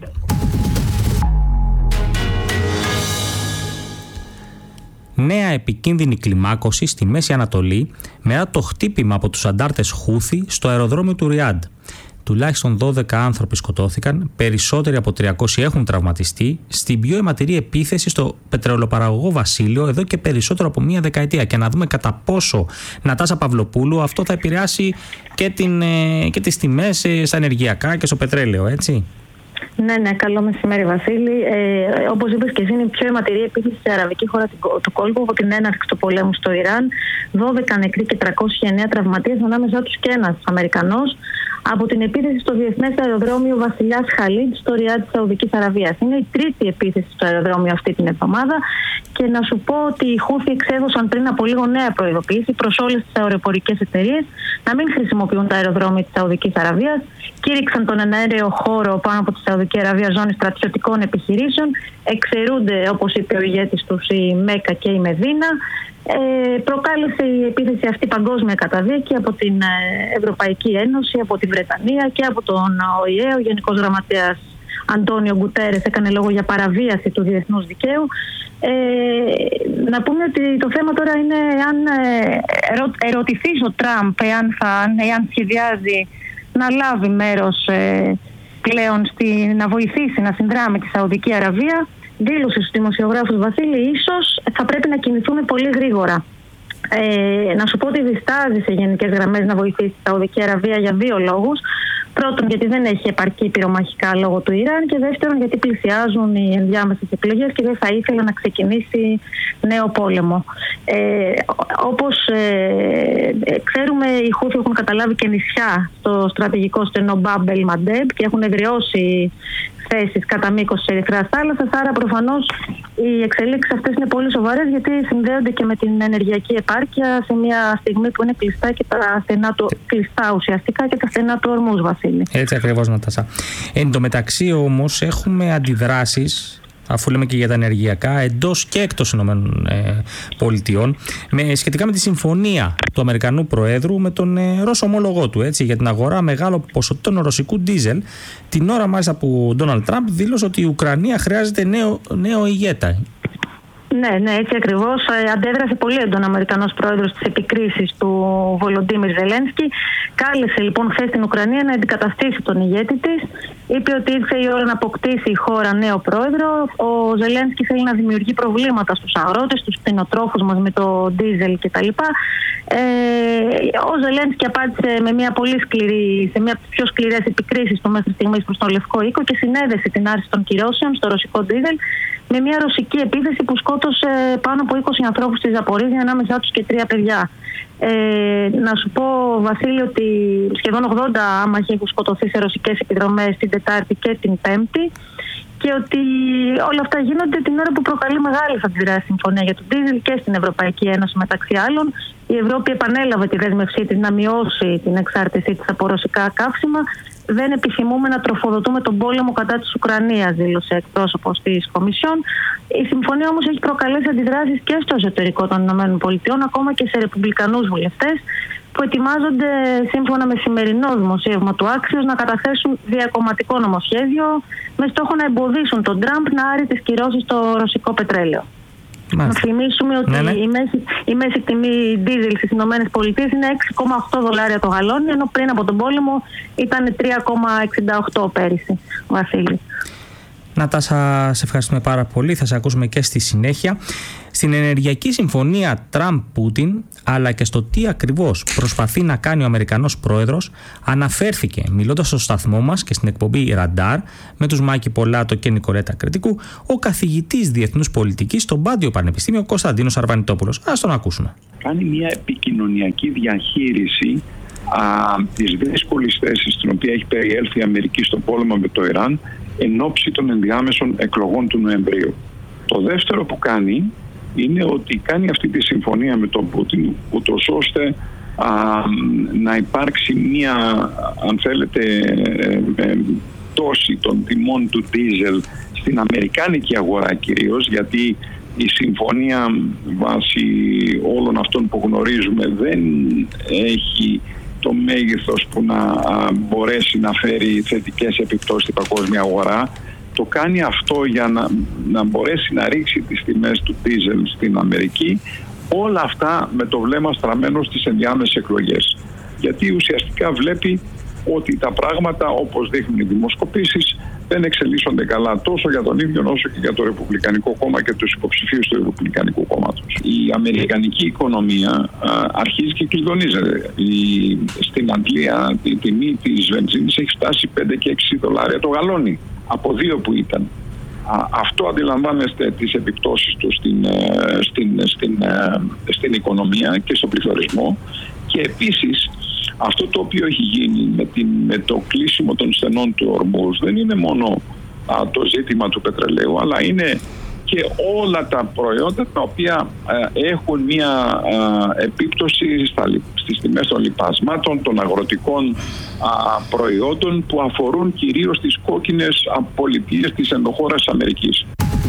Νέα επικίνδυνη κλιμάκωση στη Μέση Ανατολή μετά το χτύπημα από τους αντάρτες Χούθι στο αεροδρόμιο του Ριάντ. Τουλάχιστον 12 άνθρωποι σκοτώθηκαν, περισσότεροι από 300 έχουν τραυματιστεί στην πιο αιματηρή επίθεση στο πετρελαιοπαραγωγό Βασίλειο εδώ και περισσότερο από μία δεκαετία. Και να δούμε κατά πόσο, Νατάσα Παυλοπούλου, αυτό θα επηρεάσει και τις τιμές στα ενεργειακά και στο πετρέλαιο, έτσι. Ναι, καλό μεσημέρι, Βασίλη. Όπως είπες και εσύ, είναι η πιο αιματηρή επίθεση σε αραβική χώρα του κόλπου από την έναρξη του πολέμου στο Ιράν. 12 νεκροί και 309 τραυματίες, ανάμεσά τους και ένας Αμερικανός, από την επίθεση στο διεθνές αεροδρόμιο Βασιλιάς Χαλίντ στο Ριάντ της Σαουδικής Αραβίας. Είναι η τρίτη επίθεση στο αεροδρόμιο αυτή την εβδομάδα. Και να σου πω ότι οι Χούθι εξέδωσαν πριν από λίγο νέα προειδοποίηση προς όλες τις αεροπορικές εταιρείες να μην χρησιμοποιούν τα αεροδρόμια της Σαουδικής Αραβίας. Κήρυξαν τον εναέριο χώρο πάνω από τη Σαουδική Αραβία ζώνη στρατιωτικών επιχειρήσεων. Εξαιρούνται, όπως είπε ο ηγέτης τους, η Μέκα και η Μεδίνα. Προκάλεσε η επίθεση αυτή παγκόσμια καταδίκη από την Ευρωπαϊκή Ένωση, από τη Βρετανία και από τον ΟΗΕ. Ο Γενικός Γραμματέας Αντώνιο Γκουτέρες έκανε λόγο για παραβίαση του διεθνούς δικαίου. Να πούμε ότι το θέμα τώρα είναι αν ερωτηθεί ο Τραμπ εάν σχεδιάζει να λάβει μέρος πλέον να βοηθήσει να συνδράμει τη Σαουδική Αραβία. Δήλωσε στους δημοσιογράφους, Βασίλη, ίσως θα πρέπει να κινηθούμε πολύ γρήγορα. Να σου πω ότι διστάζει σε γενικές γραμμές να βοηθήσει τη Σαουδική Αραβία για δύο λόγους. Πρώτον, γιατί δεν έχει επαρκή πυρομαχικά λόγω του Ιράν, και δεύτερον, γιατί πλησιάζουν οι ενδιάμεσες εκλογές και δεν θα ήθελα να ξεκινήσει νέο πόλεμο. Όπως ξέρουμε, οι Χούθι έχουν καταλάβει και νησιά στο στρατηγικό στενό Μπάμπ ελ Μαντέμπ και έχουν εδραιώσει θέσεις κατά μήκος της Ερυθράς θάλασσας. Άρα, προφανώς, οι εξελίξεις αυτές είναι πολύ σοβαρές, γιατί συνδέονται και με την ενεργειακή επάρκεια σε μια στιγμή που είναι κλειστά και τα στενά του, κλειστά ουσιαστικά και τα στενά του Ορμούς, Βασίλη. Έτσι ακριβώς, Νατάσα. Εν τω μεταξύ, όμως, έχουμε αντιδράσεις, αφού λέμε και για τα ενεργειακά, εντός και εκτός ΗΠΑ, σχετικά με τη συμφωνία του Αμερικανού Προέδρου με τον Ρώσο ομόλογό του, έτσι, για την αγορά μεγάλων ποσοτήτων ρωσικού ντίζελ, την ώρα μάλιστα που ο Ντόναλντ Τραμπ δήλωσε ότι η Ουκρανία χρειάζεται νέο ηγέτα. Ναι, έτσι ακριβώς. Αντέδρασε πολύ έντονα ο Αμερικανός Πρόεδρος στις επικρίσεις του Βολοντίμιρ Ζελένσκι. Κάλεσε λοιπόν χθες την Ουκρανία να αντικαταστήσει τον ηγέτη της. Είπε ότι ήρθε η ώρα να αποκτήσει η χώρα νέο πρόεδρο. Ο Ζελένσκι θέλει να δημιουργεί προβλήματα στους αγρότες, στους κτηνοτρόφους μας με το ντίζελ κτλ. Ο Ζελένσκι απάντησε με μια πολύ σκληρή, σε μια από τις πιο σκληρές επικρίσεις του μέχρι στιγμής προς τον Λευκό Οίκο και συνέδεσε την άρση των κυρώσεων στο ρωσικό ντίζελ με μια ρωσική επίθεση που σκότωσε πάνω από 20 ανθρώπους στη Ζαπορίζια, ανάμεσά τους και 3 παιδιά. Να σου πω, Βασίλη, ότι σχεδόν 80 άμαχοι έχουν σκοτωθεί σε ρωσικές επιδρομές την Τετάρτη και την Πέμπτη, και ότι όλα αυτά γίνονται την ώρα που προκαλεί μεγάλη αντιδράση συμφωνία για τον ντίζελ και στην Ευρωπαϊκή Ένωση, μεταξύ άλλων. Η Ευρώπη επανέλαβε τη δέσμευσή της να μειώσει την εξάρτησή της από ρωσικά καύσιμα. Δεν επιθυμούμε να τροφοδοτούμε τον πόλεμο κατά της Ουκρανίας, δήλωσε εκπρόσωπος της Κομισιόν. Η συμφωνία όμως έχει προκαλέσει αντιδράσεις και στο εσωτερικό των ΗΠΑ, ακόμα και σε ρεπουμπλικανούς βουλευτές, που ετοιμάζονται σύμφωνα με σημερινό δημοσίευμα του Άξιος να καταθέσουν διακομματικό νομοσχέδιο με στόχο να εμποδίσουν τον Τραμπ να άρει τις κυρώσεις στο ρωσικό πετρέλαιο. Να θυμίσουμε ότι η μέση τιμή ντίζελ στις ΗΠΑ είναι $6,8 το γαλόνι, ενώ πριν από τον πόλεμο ήταν 3,68 πέρυσι, Βασίλη. Νατάσα, σε ευχαριστούμε πάρα πολύ. Θα σε ακούσουμε και στη συνέχεια. Στην ενεργειακή συμφωνία Τραμπ-Πούτιν, αλλά και στο τι ακριβώς προσπαθεί να κάνει ο Αμερικανός πρόεδρος, αναφέρθηκε μιλώντας στο σταθμό μας και στην εκπομπή Ραντάρ με τους Μάκη Πολάτο και Νικολέτα Κρητικού, ο καθηγητής διεθνούς πολιτικής στο Πάντιο Πανεπιστήμιο Κωνσταντίνος Αρβανιτόπουλος. Ας τον ακούσουμε. Κάνει μια επικοινωνιακή διαχείριση της δύσκολης θέσης στην οποία έχει περιέλθει η Αμερική στον πόλεμο με το Ιράν εν ώψη των ενδιάμεσων εκλογών του Νοεμβρίου. Το δεύτερο που κάνει είναι ότι κάνει αυτή τη συμφωνία με τον Πούτιν, ούτως ώστε να υπάρξει μία, αν θέλετε, πτώση των τιμών του ντίζελ στην αμερικάνικη αγορά κυρίως, γιατί η συμφωνία βάσει όλων αυτών που γνωρίζουμε δεν έχει το μέγεθος που να μπορέσει να φέρει θετικές επιπτώσεις στην παγκόσμια αγορά. Το κάνει αυτό για να μπορέσει να ρίξει τις τιμές του ντίζελ στην Αμερική, όλα αυτά με το βλέμμα στραμμένο στις ενδιάμεσες εκλογές. Γιατί ουσιαστικά βλέπει ότι τα πράγματα, όπως δείχνουν οι δημοσκοπήσεις, δεν εξελίσσονται καλά τόσο για τον ίδιο όσο και για το Ρεπουμπλικανικό κόμμα και τους υποψηφίους του Ρεπουμπλικανικού κόμματος. Η αμερικανική οικονομία αρχίζει και κλειδονίζεται. Στην Αγγλία η τιμή της βενζίνης έχει φτάσει $5 και $6 το γαλόνι, από 2 που ήταν. Αυτό αντιλαμβάνεστε τις επιπτώσεις του στην οικονομία και στον πληθωρισμό. Και επίσης αυτό το οποίο έχει γίνει με το κλείσιμο των στενών του Ορμούζ δεν είναι μόνο το ζήτημα του πετρελαίου, αλλά είναι και όλα τα προϊόντα τα οποία έχουν μια επίπτωση στις τιμές των λιπασμάτων, των αγροτικών προϊόντων που αφορούν κυρίως τις κόκκινες πολιτείες της ενδοχώρας Αμερικής.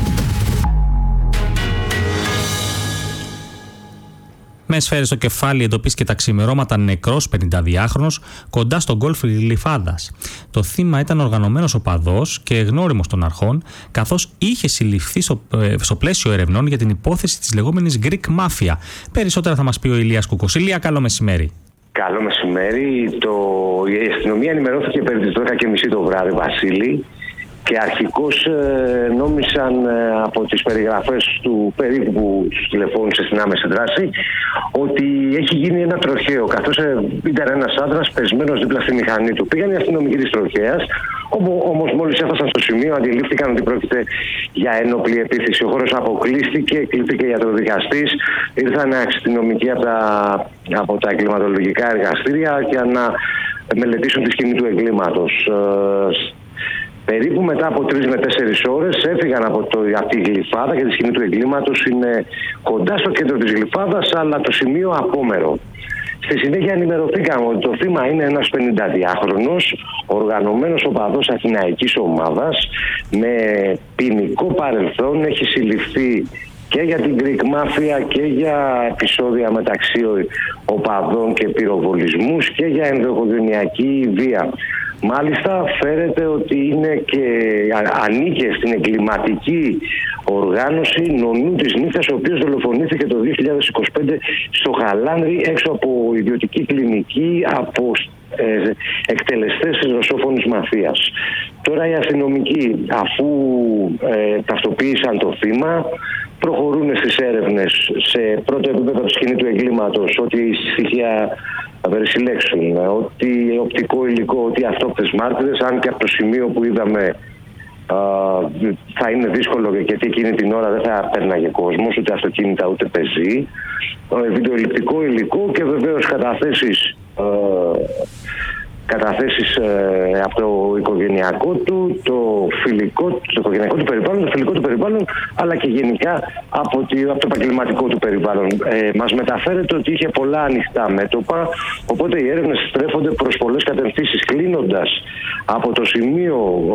Με σφαίρες στο κεφάλι εντοπίστηκε τα ξημερώματα νεκρός 52χρονος κοντά στον γκολφ Γλυφάδας. Το θύμα ήταν οργανωμένος οπαδός και γνώριμος των αρχών, καθώς είχε συλληφθεί στο πλαίσιο ερευνών για την υπόθεση της λεγόμενης Greek Mafia. Περισσότερα θα μας πει ο Ηλίας Κουκός. Ηλία, καλό μεσημέρι. Καλό μεσημέρι. Η αστυνομία ενημερώθηκε περί τις 12:30 το βράδυ, Βασίλη, και αρχικώς νόμισαν από τις περιγραφές του περίπου που τους τηλεφώνησε στην άμεση δράση ότι έχει γίνει ένα τροχαίο, καθώς ήταν ένας άντρας πεσμένος δίπλα στη μηχανή του. Πήγαν οι αστυνομικοί της τροχέας, όμως μόλις έφτασαν στο σημείο αντιλήφθηκαν ότι πρόκειται για ένοπλη επίθεση. Ο χώρος αποκλείστηκε, κλήθηκε ιατροδικαστής, ήρθαν αστυνομικοί από τα εγκληματολογικά εργαστήρια για να μελετήσουν τη σκηνή του εγκλήματος. Περίπου μετά από 3 με 4 ώρες έφυγαν από τη Γλυφάδα, και τη σκηνή του εγκλήματος είναι κοντά στο κέντρο της Γλυφάδας, αλλά το σημείο απόμερο. Στη συνέχεια ενημερωθήκαμε ότι το θύμα είναι ένας 52χρονος, οργανωμένος οπαδός αθηναϊκής ομάδας, με ποινικό παρελθόν, έχει συλληφθεί και για την Greek Mafia και για επεισόδια μεταξύ οπαδών και πυροβολισμούς και για ενδοοικογενειακή βία. Μάλιστα φέρεται ότι είναι και ανήκε στην εγκληματική οργάνωση Νονού της Νύχτας, ο οποίος δολοφονήθηκε το 2025 στο Χαλάνδρι έξω από ιδιωτική κλινική από εκτελεστές της ρωσόφωνης μαφίας. Τώρα οι αστυνομικοί, αφού ταυτοποίησαν το θύμα, προχωρούν στις έρευνες σε πρώτο επίπεδο τη σκηνή του εγκλήματος, ότι οι στοιχεία θα περισυλλέξουν, ότι οπτικό υλικό, ότι αυτόπτες μάρτυρες, αν και από το σημείο που είδαμε θα είναι δύσκολο, γιατί εκείνη την ώρα δεν θα πέρναγε κόσμος, ούτε αυτοκίνητα ούτε πεζή, βιντεοληπτικό υλικό και βεβαίως καταθέσεις από το οικογενειακό του, το οικογενειακό του περιβάλλον, το φιλικό του περιβάλλον, αλλά και γενικά από το επαγγελματικό του περιβάλλον. Μας μεταφέρεται ότι είχε πολλά ανοιχτά μέτωπα, οπότε οι έρευνες στρέφονται προς πολλές κατευθύνσεις, κλείνοντας από το σημείο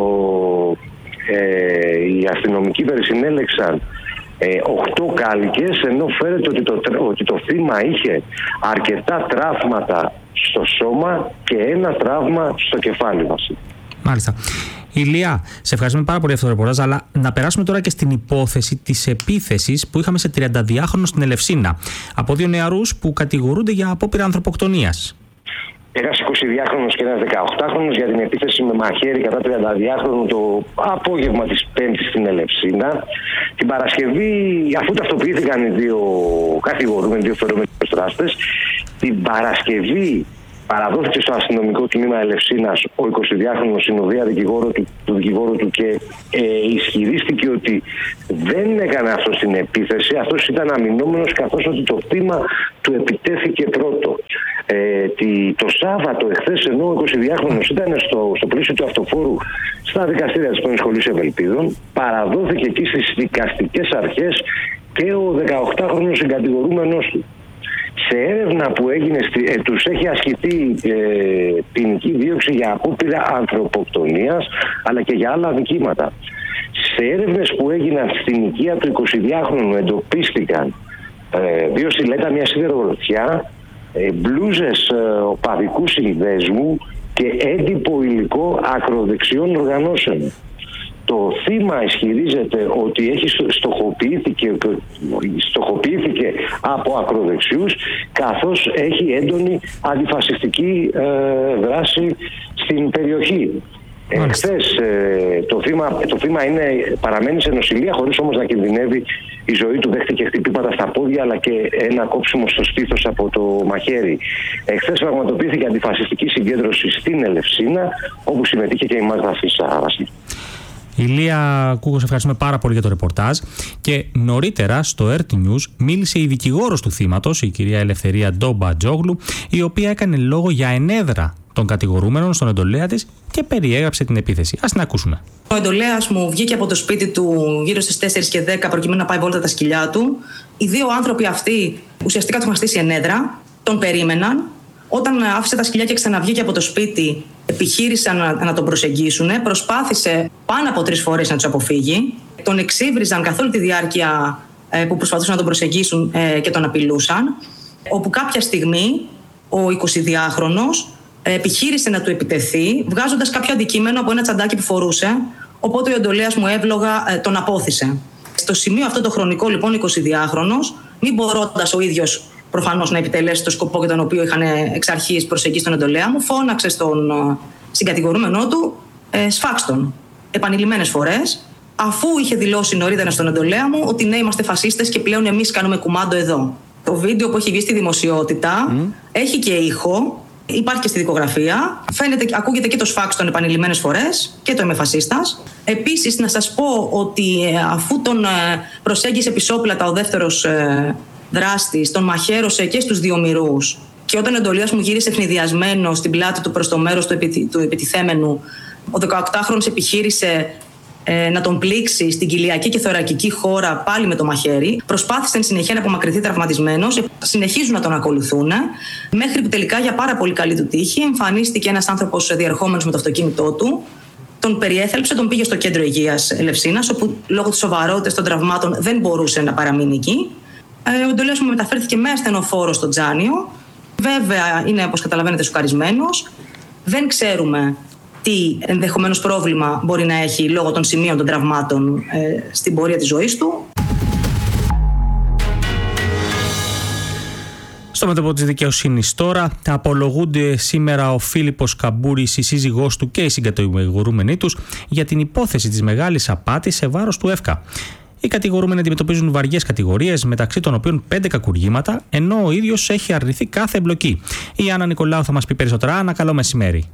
οι αστυνομικοί περισυνέλεξαν 8 κάλικες, ενώ φαίνεται ότι το θύμα είχε αρκετά τραύματα στο σώμα και ένα τραύμα στο κεφάλι μας. Μάλιστα. Ηλία, σε ευχαριστούμε πάρα πολύ για αυτό το ρεπορτάζ, αλλά να περάσουμε τώρα και στην υπόθεση της επίθεσης που είχαμε σε 32χρονο στην Ελευσίνα από 2 νεαρούς που κατηγορούνται για απόπειρα ανθρωποκτονίας. Ένας 22χρονος και ένας 18χρονος για την επίθεση με μαχαίρι κατά 32χρονου το απόγευμα της Πέμπτης στην Ελευσίνα. Την Παρασκευή, αφού ταυτοποιήθηκαν οι 2 κατηγορούμενοι, 2 φερόμενοι δράστες, την Παρασκευή παραδόθηκε στο αστυνομικό τμήμα Ελευσίνας ο 22χρονος συνοδεία του δικηγόρου του και ισχυρίστηκε ότι δεν έκανε αυτό στην επίθεση. Αυτός ήταν αμυνόμενος, καθώς ότι το θύμα του επιτέθηκε πρώτο. Το Σάββατο εχθές, ενώ ο 22χρονος ήταν στο πλαίσιο του αυτοφόρου στα δικαστήρια της Πρώην Σχολής Ευελπίδων, παραδόθηκε εκεί στις δικαστικές αρχές και ο 18χρονος συγκατηγορούμενος του. Σε έρευνα που έγινε, τους έχει ασκηθεί ποινική δίωξη για απόπειρα ανθρωποκτονίας αλλά και για άλλα δικήματα. Σε έρευνες που έγιναν στην οικία του 22χρονου εντοπίστηκαν 2 στιλέτα, μια σιδερογροθιά, μπλούζες οπαδικού συνδέσμου και έντυπο υλικό ακροδεξιών οργανώσεων. Το θύμα ισχυρίζεται ότι στοχοποιήθηκε από ακροδεξιούς, καθώς έχει έντονη αντιφασιστική δράση στην περιοχή. Χθες το θύμα παραμένει σε νοσηλεία, χωρίς όμως να κινδυνεύει η ζωή του. Δέχτηκε χτυπήματα στα πόδια αλλά και ένα κόψιμο στο στήθος από το μαχαίρι. Χθες πραγματοποιήθηκε αντιφασιστική συγκέντρωση στην Ελευσίνα, όπου συμμετείχε και η Μάγδα Φίσα. Ηλία Κούγο, σε ευχαριστούμε πάρα πολύ για το ρεπορτάζ. Και νωρίτερα στο RT News μίλησε η δικηγόρος του θύματος, η κυρία Ελευθερία Ντόμπατζόγλου, η οποία έκανε λόγο για ενέδρα των κατηγορούμενων στον εντολέα της και περιέγραψε την επίθεση. Ας την ακούσουμε. Ο εντολέας μου βγήκε από το σπίτι του γύρω στις 4 και 10 προκειμένου να πάει βόλτα τα σκυλιά του. Οι 2 άνθρωποι αυτοί ουσιαστικά του είχαν στήσει ενέδρα, τον περίμεναν. Όταν άφησε τα σκυλιά και ξαναβγήκε από το σπίτι, επιχείρησαν να τον προσεγγίσουν. Προσπάθησε πάνω από 3 φορές να τους αποφύγει. Τον εξύβριζαν καθ' όλη τη διάρκεια που προσπαθούσαν να τον προσεγγίσουν και τον απειλούσαν. Όπου κάποια στιγμή ο 22χρονος επιχείρησε να του επιτεθεί, βγάζοντας κάποιο αντικείμενο από ένα τσαντάκι που φορούσε. Οπότε ο εντολέας μου εύλογα τον απόθυσε. Στο σημείο αυτό το χρονικό, λοιπόν, ο 22χρονος, μην μπορώντας ο ίδιος προφανώς να επιτελέσει το σκοπό για τον οποίο είχαν εξ αρχής προσεγγίσει τον εντολέα μου, φώναξε στον συγκατηγορούμενό του σφάξτον επανειλημμένες φορές, αφού είχε δηλώσει νωρίτερα στον εντολέα μου ότι ναι, είμαστε φασίστες και πλέον εμείς κάνουμε κουμάντο εδώ. Το βίντεο που έχει βγει στη δημοσιότητα έχει και ήχο, υπάρχει και στη δικογραφία. Ακούγεται και το σφάξτον επανειλημμένες φορές και το είμαι φασίστας. Επίσης, να σας πω ότι αφού τον προσέγγισε πισόπλατα ο δεύτερος δράστης, τον μαχαίρωσε και στους 2 μυρούς, και όταν ο εντολέας μου γύρισε ευνηδιασμένο στην πλάτη του προς το μέρος του επιτιθέμενου, ο 18χρονος επιχείρησε να τον πλήξει στην κοιλιακή και θωρακική χώρα πάλι με το μαχαίρι. Προσπάθησε εν συνεχεία να απομακρυνθεί τραυματισμένος. Συνεχίζουν να τον ακολουθούν, μέχρι που τελικά, για πάρα πολύ καλή του τύχη, εμφανίστηκε ένας άνθρωπος διερχόμενος με το αυτοκίνητό του. Τον περιέθαλψε, τον πήγε στο κέντρο υγείας Ελευσίνας, όπου λόγω της σοβαρότητας των τραυμάτων δεν μπορούσε να παραμείνει εκεί. Ο εντολέας μου μεταφέρθηκε με ασθενοφόρο στο Τζάνιο. Βέβαια, είναι, όπως καταλαβαίνετε, σουκαρισμένος. Δεν ξέρουμε τι ενδεχομένως πρόβλημα μπορεί να έχει λόγω των σημείων των τραυμάτων στην πορεία της ζωής του. Στο μέτωπο της δικαιοσύνης τώρα απολογούνται σήμερα ο Φίλιππος Καμπούρης, η σύζυγός του και οι συγκατηγορούμενοι τους για την υπόθεση της μεγάλης απάτης σε βάρος του ΕΦΚΑ. Οι κατηγορούμενοι αντιμετωπίζουν βαριές κατηγορίες, μεταξύ των οποίων 5 κακουργήματα, ενώ ο ίδιος έχει αρνηθεί κάθε εμπλοκή. Η Άννα Νικολάου θα μας πει περισσότερα. Άννα, καλό μεσημέρι.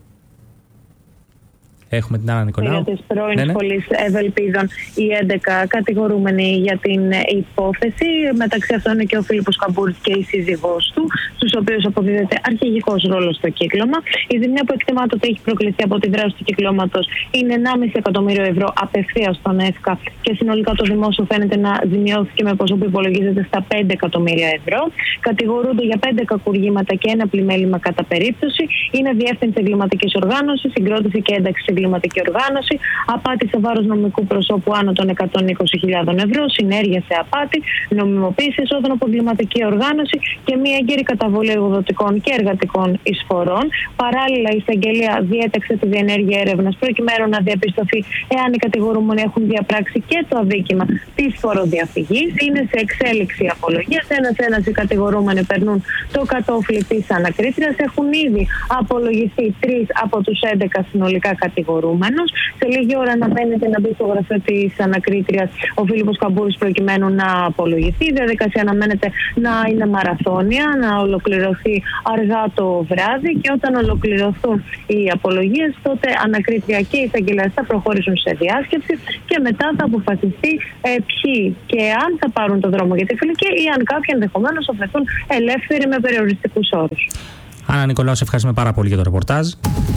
Έχουμε την Άννα Νικολάου. Της πρώην Σχολής Ευελπίδων, οι 11 κατηγορούμενοι για την υπόθεση. Μεταξύ αυτών είναι και ο Φίλιππος Καμπούρης και η σύζυγός του, στους οποίους αποδίδεται αρχηγικός ρόλος στο κύκλωμα. Η ζημιά που εκτιμάται ότι έχει προκληθεί από τη δράση του κυκλώματος είναι 1,5 εκατομμύριο ευρώ απευθείας στον ΕΦΚΑ και συνολικά το δημόσιο φαίνεται να ζημιώθηκε με ποσό που υπολογίζεται στα 5 εκατομμύρια ευρώ. Κατηγορούνται για 5 κακουργήματα και 1 πλημέλημα κατά περίπτωση. Είναι διεύθυνση εγκληματικής οργάνωσης, συγκρότηση και ένταξη εγκληματική οργάνωση, απάτη σε βάρος νομικού προσώπου άνω των 120.000 ευρώ, συνέργεια σε απάτη, νομιμοποίηση εσόδων από εγκληματική οργάνωση και μία έγκαιρη καταβολή εργοδοτικών και εργατικών εισφορών. Παράλληλα, η εισαγγελία διέταξε τη διενέργεια έρευνας προκειμένου να διαπιστωθεί εάν οι κατηγορούμενοι έχουν διαπράξει και το αδίκημα της φοροδιαφυγής. Είναι σε εξέλιξη η απολογία. Ένας οι κατηγορούμενοι περνούν το κατόφλι της ανακρίτριας. Έχουν ήδη απολογηθεί 3 από τους 11 συνολικά κατηγορούμενους. Σε λίγη ώρα αναμένεται να μπει στο γραφείο της ανακρίτριας ο Φίλιππος Καμπούρης προκειμένου να απολογηθεί. Η διαδικασία αναμένεται να είναι μαραθώνια, να ολοκληρωθεί αργά το βράδυ και όταν ολοκληρωθούν οι απολογίες, τότε ανακρίτρια και οι εισαγγελέας θα προχωρήσουν σε διάσκεψη και μετά θα αποφασιστεί ποιοι και αν θα πάρουν το δρόμο για τη φυλακή ή αν κάποιοι ενδεχομένως αφαιθούν ελεύθεροι με περιοριστικούς όρους. Άννα Νικολάου, σε ευχαριστούμε πάρα πολύ για το ρεπορτάζ.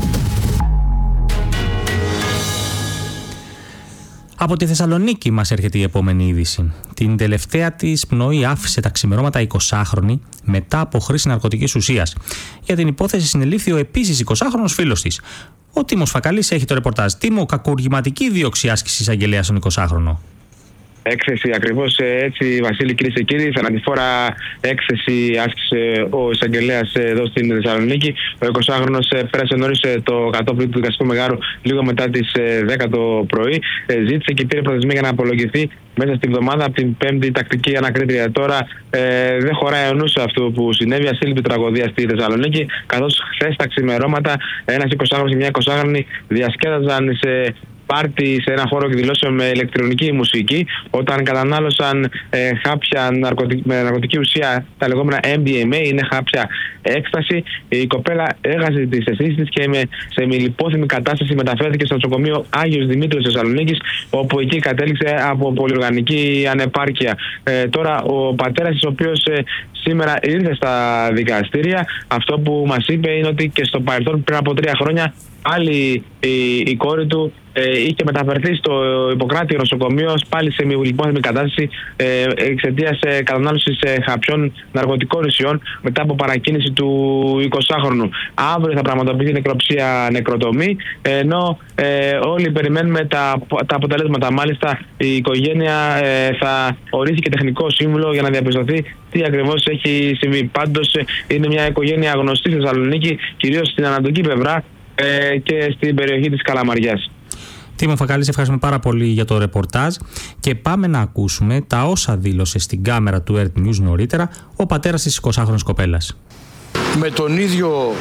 Από τη Θεσσαλονίκη μας έρχεται η επόμενη είδηση. Την τελευταία της πνοή άφησε τα ξημερώματα 20χρονη μετά από χρήση ναρκωτικής ουσίας. Για την υπόθεση συνελήφθη ο επίσης 20χρονος φίλος της. Ο Τίμος Φακαλής έχει το ρεπορτάζ. Τίμο, κακουργηματική δίωξη άσκηση εισαγγελέα στον 20χρονο. Έκθεση, ακριβώς έτσι, Βασίλη, κυρίες και κύριοι. Θανατηφόρα έκθεση άσκησε ο εισαγγελέας εδώ στην Θεσσαλονίκη. Ο 20χρονος πέρασε νωρίς το κατόφλι του δικαστικού μεγάρου λίγο μετά τις 10 το πρωί. Ζήτησε και πήρε προθεσμία για να απολογηθεί μέσα στην εβδομάδα από την 5η τακτική ανακρίτρια. Τώρα δεν χωράει ο νους αυτού που συνέβη. Ασύλληπτη τραγωδία στη Θεσσαλονίκη, καθώς χθες τα ξημερώματα ένας 20χρονος και μια 20χρονη διασκέδαζαν σε πάρτι σε ένα χώρο εκδηλώσεων με ηλεκτρονική μουσική, όταν κατανάλωσαν χάπια με ναρκωτική ουσία, τα λεγόμενα MDMA, είναι χάπια έκσταση. Η κοπέλα έχασε τις αισθήσεις της και σε μηλιπόθυμη κατάσταση μεταφέρθηκε στο νοσοκομείο Άγιος Δημήτριος Θεσσαλονίκης, όπου εκεί κατέληξε από πολυοργανική ανεπάρκεια. Τώρα ο πατέρας της, ο οποίος σήμερα ήρθε στα δικαστήρια, αυτό που μας είπε είναι ότι και στο παρελθόν, πριν από 3 χρόνια, άλλη η κόρη του είχε μεταφερθεί στο Ιπποκράτιο νοσοκομείο πάλι σε μη κατάσταση εξαιτίας κατανάλωσης χαπιών ναρκωτικών ουσιών μετά από παρακίνηση του 20χρονου. Αύριο θα πραγματοποιηθεί νεκροψία νεκροτομή, ενώ όλοι περιμένουμε τα αποτελέσματα. Μάλιστα η οικογένεια θα ορίσει και τεχνικό σύμβουλο για να διαπιστωθεί τι ακριβώς έχει συμβεί. Πάντως είναι μια οικογένεια γνωστή στη Θεσσαλονίκη, κυρίως στην ανατολική πλευρά και στην περιοχή της Καλαμαριάς. Τίμο Φακαλή, σε ευχαριστούμε πάρα πολύ για το ρεπορτάζ και πάμε να ακούσουμε τα όσα δήλωσε στην κάμερα του Earth News νωρίτερα ο πατέρας της 20χρονης κοπέλας. Με τον ίδιο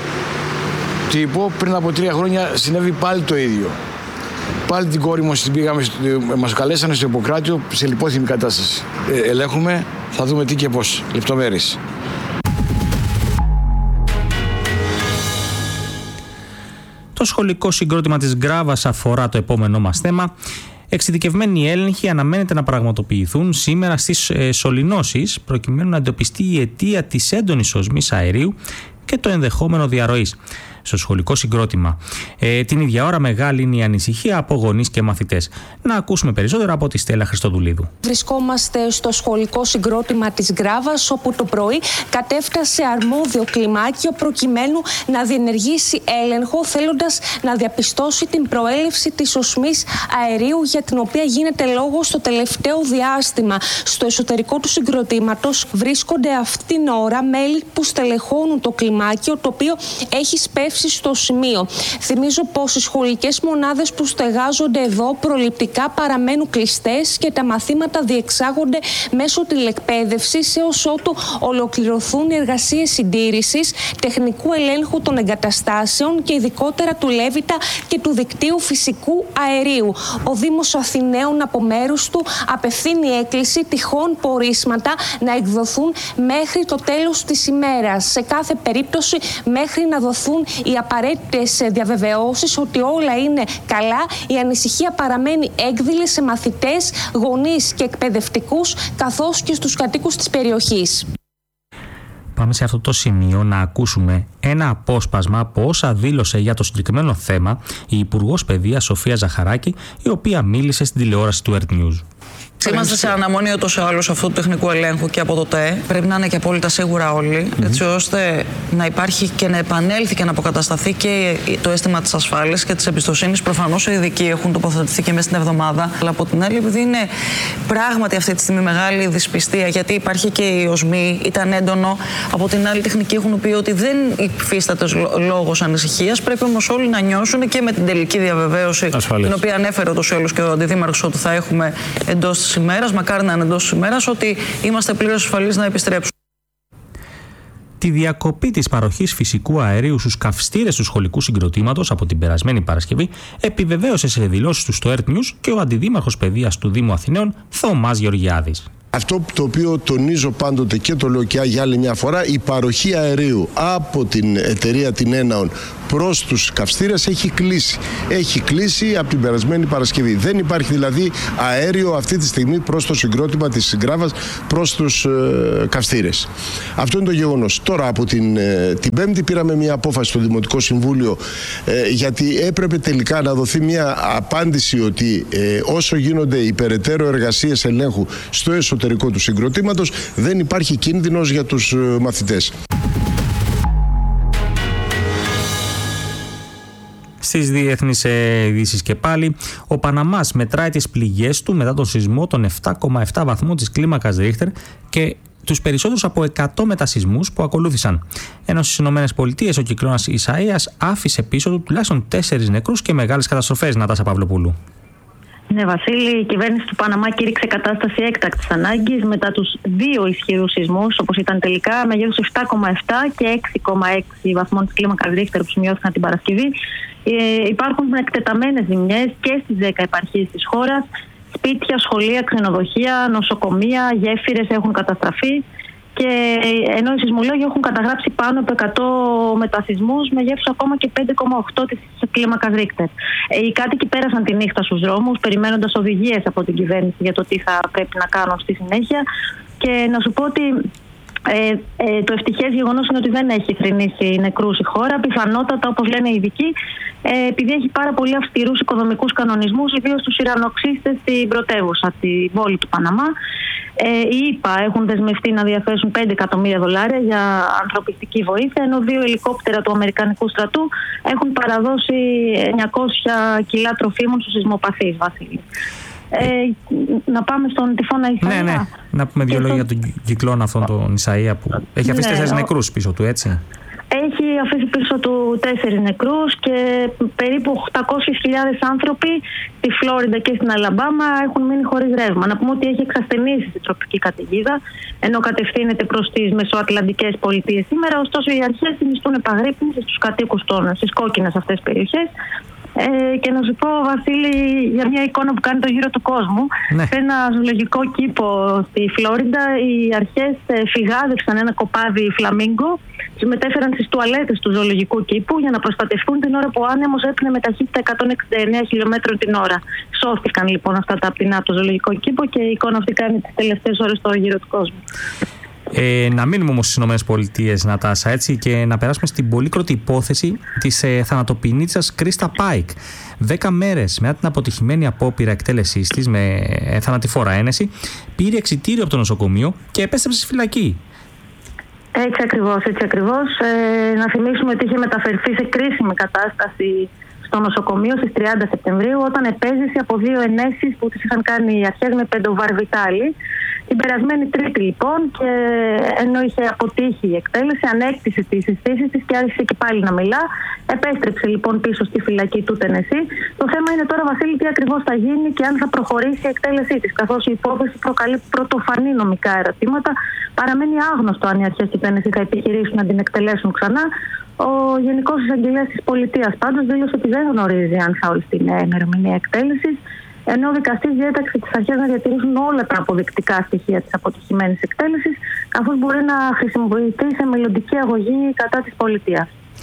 τύπο πριν από 3 χρόνια συνέβη πάλι το ίδιο. Πάλι την κόρη μας μας καλέσανε στο Ιπποκράτιο σε λιπόθυμη κατάσταση. Ελέγχουμε, θα δούμε τι και πώς, λεπτομέρειες. Το σχολικό συγκρότημα της Γκράβας αφορά το επόμενό μας θέμα. Εξειδικευμένοι έλεγχοι αναμένεται να πραγματοποιηθούν σήμερα στις σωληνώσεις προκειμένου να εντοπιστεί η αιτία της έντονης οσμής αερίου και το ενδεχόμενο διαρροής στο σχολικό συγκρότημα. Την ίδια ώρα μεγάλη είναι η ανησυχία από γονείς και μαθητές. Να ακούσουμε περισσότερα από τη Στέλλα Χριστοδουλίδου. Βρισκόμαστε στο σχολικό συγκρότημα της Γκράβας, όπου το πρωί κατέφτασε αρμόδιο κλιμάκιο προκειμένου να διενεργήσει έλεγχο, θέλοντας να διαπιστώσει την προέλευση της οσμής αερίου για την οποία γίνεται λόγο στο τελευταίο διάστημα. Στο εσωτερικό του συγκροτήματος βρίσκονται αυτήν την ώρα μέλη που στελεχώνουν το κλιμάκιο, το οποίο έχει σπεύσει στο σημείο. Θυμίζω πως οι σχολικές μονάδες που στεγάζονται εδώ προληπτικά παραμένουν κλειστές και τα μαθήματα διεξάγονται μέσω τηλεκπαίδευσης έως ότου ολοκληρωθούν οι εργασίες συντήρησης, τεχνικού ελέγχου των εγκαταστάσεων και ειδικότερα του Λέβητα και του δικτύου φυσικού αερίου. Ο Δήμος Αθηναίων από μέρους του απευθύνει έκκληση τυχόν πορίσματα να εκδοθούν μέχρι το τέλος της ημέρας. Σε κάθε περίπτωση μέχρι να δοθούν οι απαραίτητες διαβεβαιώσεις ότι όλα είναι καλά, η ανησυχία παραμένει έκδηλη σε μαθητές, γονείς και εκπαιδευτικούς, καθώς και στους κατοίκους της περιοχής. Πάμε σε αυτό το σημείο να ακούσουμε ένα απόσπασμα από όσα δήλωσε για το συγκεκριμένο θέμα η Υπουργός Παιδείας Σοφία Ζαχαράκη, η οποία μίλησε στην τηλεόραση του Earth News. Είμαστε σε αναμονή ούτως ή άλλως αυτού του τεχνικού ελέγχου και από το ΤΕ. Πρέπει να είναι και απόλυτα σίγουρα όλοι, έτσι ώστε να υπάρχει και να επανέλθει και να αποκατασταθεί και το αίσθημα της ασφάλειας και της εμπιστοσύνης. Προφανώς οι ειδικοί έχουν τοποθετηθεί και μέσα στην εβδομάδα. Αλλά από την άλλη, επειδή είναι πράγματι αυτή τη στιγμή μεγάλη δυσπιστία, γιατί υπάρχει και η οσμή, ήταν έντονο. Από την άλλη, οι τεχνικοί έχουν πει ότι δεν υφίσταται λόγος ανησυχίας. Πρέπει όμως όλοι να νιώσουν και με την τελική διαβεβαίωση, την οποία ανέφερε ούτως ή άλλως και ο Αντιδήμαρχος, ότι θα έχουμε εντός της ημέρας, μακάρι να είναι εντός της ημέρας, ότι είμαστε πλήρως ασφαλείς να επιστρέψουμε. Τη διακοπή της παροχής φυσικού αερίου στους καυστήρες του σχολικού συγκροτήματος από την περασμένη Παρασκευή επιβεβαίωσε σε δηλώσεις του στο Earth News και ο Αντιδήμαρχος Παιδείας του Δήμου Αθηναίων, Θωμάς Γεωργιάδης. Αυτό το οποίο τονίζω πάντοτε και το λέω και για άλλη μια φορά, η παροχή αερίου από την εταιρεία την Έναον προς τους καυστήρες έχει κλείσει. Έχει κλείσει από την περασμένη Παρασκευή. Δεν υπάρχει δηλαδή αέριο αυτή τη στιγμή προς το συγκρότημα της Γκράβας, προς τους καυστήρες. Αυτό είναι το γεγονός. Τώρα από την Πέμπτη πήραμε μια απόφαση στο Δημοτικό Συμβούλιο, γιατί έπρεπε τελικά να δοθεί μια απάντηση ότι όσο γίνονται οι περαιτέρω εργασίες ελέγχου στο εσωτερικό του συγκροτήματος, δεν υπάρχει κίνδυνος για τους μαθητές. Στις διεθνείς ειδήσεις και πάλι, ο Παναμάς μετράει τις πληγές του μετά τον σεισμό των 7,7 βαθμών της κλίμακας Ρίχτερ και τους περισσότερους από 100 μετασεισμούς που ακολούθησαν. Ενώ στις ΗΠΑ ο κυκλώνας Ισαΐας άφησε πίσω του τουλάχιστον 4 νεκρούς και μεγάλες καταστροφές. Νατάσα Παυλοπούλου. Ναι, Βασίλη, η κυβέρνηση του Παναμά κήρυξε κατάσταση έκτακτης ανάγκης μετά τους 2 ισχυρούς σεισμούς, όπως ήταν τελικά, μεγέθους 7,7 και 6,6 βαθμών της κλίμακας Ρίχτερ που σημειώθηκαν την Παρασκευή. Υπάρχουν εκτεταμένες ζημιές και στις 10 επαρχίες της χώρας. Σπίτια, σχολεία, ξενοδοχεία, νοσοκομεία, γέφυρες έχουν καταστραφεί. Και ενώ οι σεισμολόγοι έχουν καταγράψει πάνω από 100 μετασεισμούς μεγέθους ακόμα και 5,8 της κλίμακας Ρίχτερ. Οι κάτοικοι πέρασαν τη νύχτα στους δρόμους, περιμένοντας οδηγίες από την κυβέρνηση για το τι θα πρέπει να κάνουν στη συνέχεια. Και να σου πω ότι το ευτυχές γεγονός είναι ότι δεν έχει θρηνήσει νεκρούς η χώρα. Πιθανότατα, όπως λένε οι ειδικοί, επειδή έχει πάρα πολύ αυστηρούς οικονομικούς κανονισμούς, ιδίως τους ηρανοξύστες στην πρωτεύουσα, τη πόλη του Παναμά. Οι ΗΠΑ έχουν δεσμευτεί να διαθέσουν $5 εκατομμύρια για ανθρωπιστική βοήθεια, ενώ 2 ελικόπτερα του Αμερικανικού στρατού έχουν παραδώσει 900 κιλά τροφίμων στους σεισμοπαθείς, Βασίλη. Να πάμε στον τυφώνα Ισαΐα. Ναι. Να πούμε 2 λόγια για τον κυκλώνα αυτόν τον Ισαΐα που έχει αφήσει 4 νεκρούς πίσω του, έτσι. Έχει αφήσει πίσω του 4 νεκρούς και περίπου 800.000 άνθρωποι στη Φλόριντα και στην Αλαμπάμα έχουν μείνει χωρίς ρεύμα. Να πούμε ότι έχει εξασθενήσει την τροπική καταιγίδα, ενώ κατευθύνεται προς τις μεσοατλαντικές πολιτείες σήμερα. Ωστόσο, οι αρχές συνιστούν επαγρύπνηση στους κατοίκους στις κόκκινες αυτές περιοχές. Και να σου πω, Βασίλη, για μια εικόνα που κάνει το γύρο του κόσμου. Ναι. Σε ένα ζωολογικό κήπο στη Φλόριντα, οι αρχές φυγάδευσαν ένα κοπάδι φλαμίγκο, τους μετέφεραν στις τουαλέτες του ζωολογικού κήπου για να προστατευτούν την ώρα που ο άνεμος έπινε με ταχύτητα 169 χιλιόμετρων την ώρα. Σώθηκαν λοιπόν αυτά τα πτηνά από το ζωολογικό κήπο και η εικόνα αυτή κάνει τις τελευταίες ώρες το γύρο του κόσμου. Να μείνουμε όμως στις ΗΠΑ, Νατάσα, έτσι, και να περάσουμε στην πολύκροτη υπόθεση της θανατοποιηνίτσας Κρίστα Πάικ. 10 μέρες μετά την αποτυχημένη απόπειρα εκτέλεσής της με θανατηφόρα ένεση, πήρε εξιτήριο από το νοσοκομείο και επέστρεψε στη φυλακή. Έτσι ακριβώς. Να θυμίσουμε ότι είχε μεταφερθεί σε κρίσιμη κατάσταση στο νοσοκομείο στις 30 Σεπτεμβρίου όταν επέζησε από 2 ενέσεις που τις είχαν κάνει οι αρχές με πεντοβαρβιτάλη. Την περασμένη Τρίτη λοιπόν, και ενώ είχε αποτύχει η εκτέλεση, ανέκτησε τις αισθήσεις της και άρχισε και πάλι να μιλά. Επέστρεψε λοιπόν πίσω στη φυλακή του Τενεσί. Το θέμα είναι τώρα, Βασίλη, τι ακριβώς θα γίνει και αν θα προχωρήσει η εκτέλεσή της. Καθώς η υπόθεση προκαλεί πρωτοφανή νομικά ερωτήματα, παραμένει άγνωστο αν οι αρχές του Τενεσί θα επιχειρήσουν να την εκτελέσουν ξανά. Ο Γενικός Εισαγγελέας της Πολιτείας πάντως δήλωσε ότι δεν γνωρίζει αν θα οριστεί η ημερομηνία εκτέλεσης, ενώ ο δικαστής διέταξε τις αρχές να διατηρήσουν όλα τα αποδεικτικά στοιχεία της αποτυχημένης εκτέλεσης, καθώς μπορεί να χρησιμοποιηθεί σε μελλοντική αγωγή κατά της πολιτείας.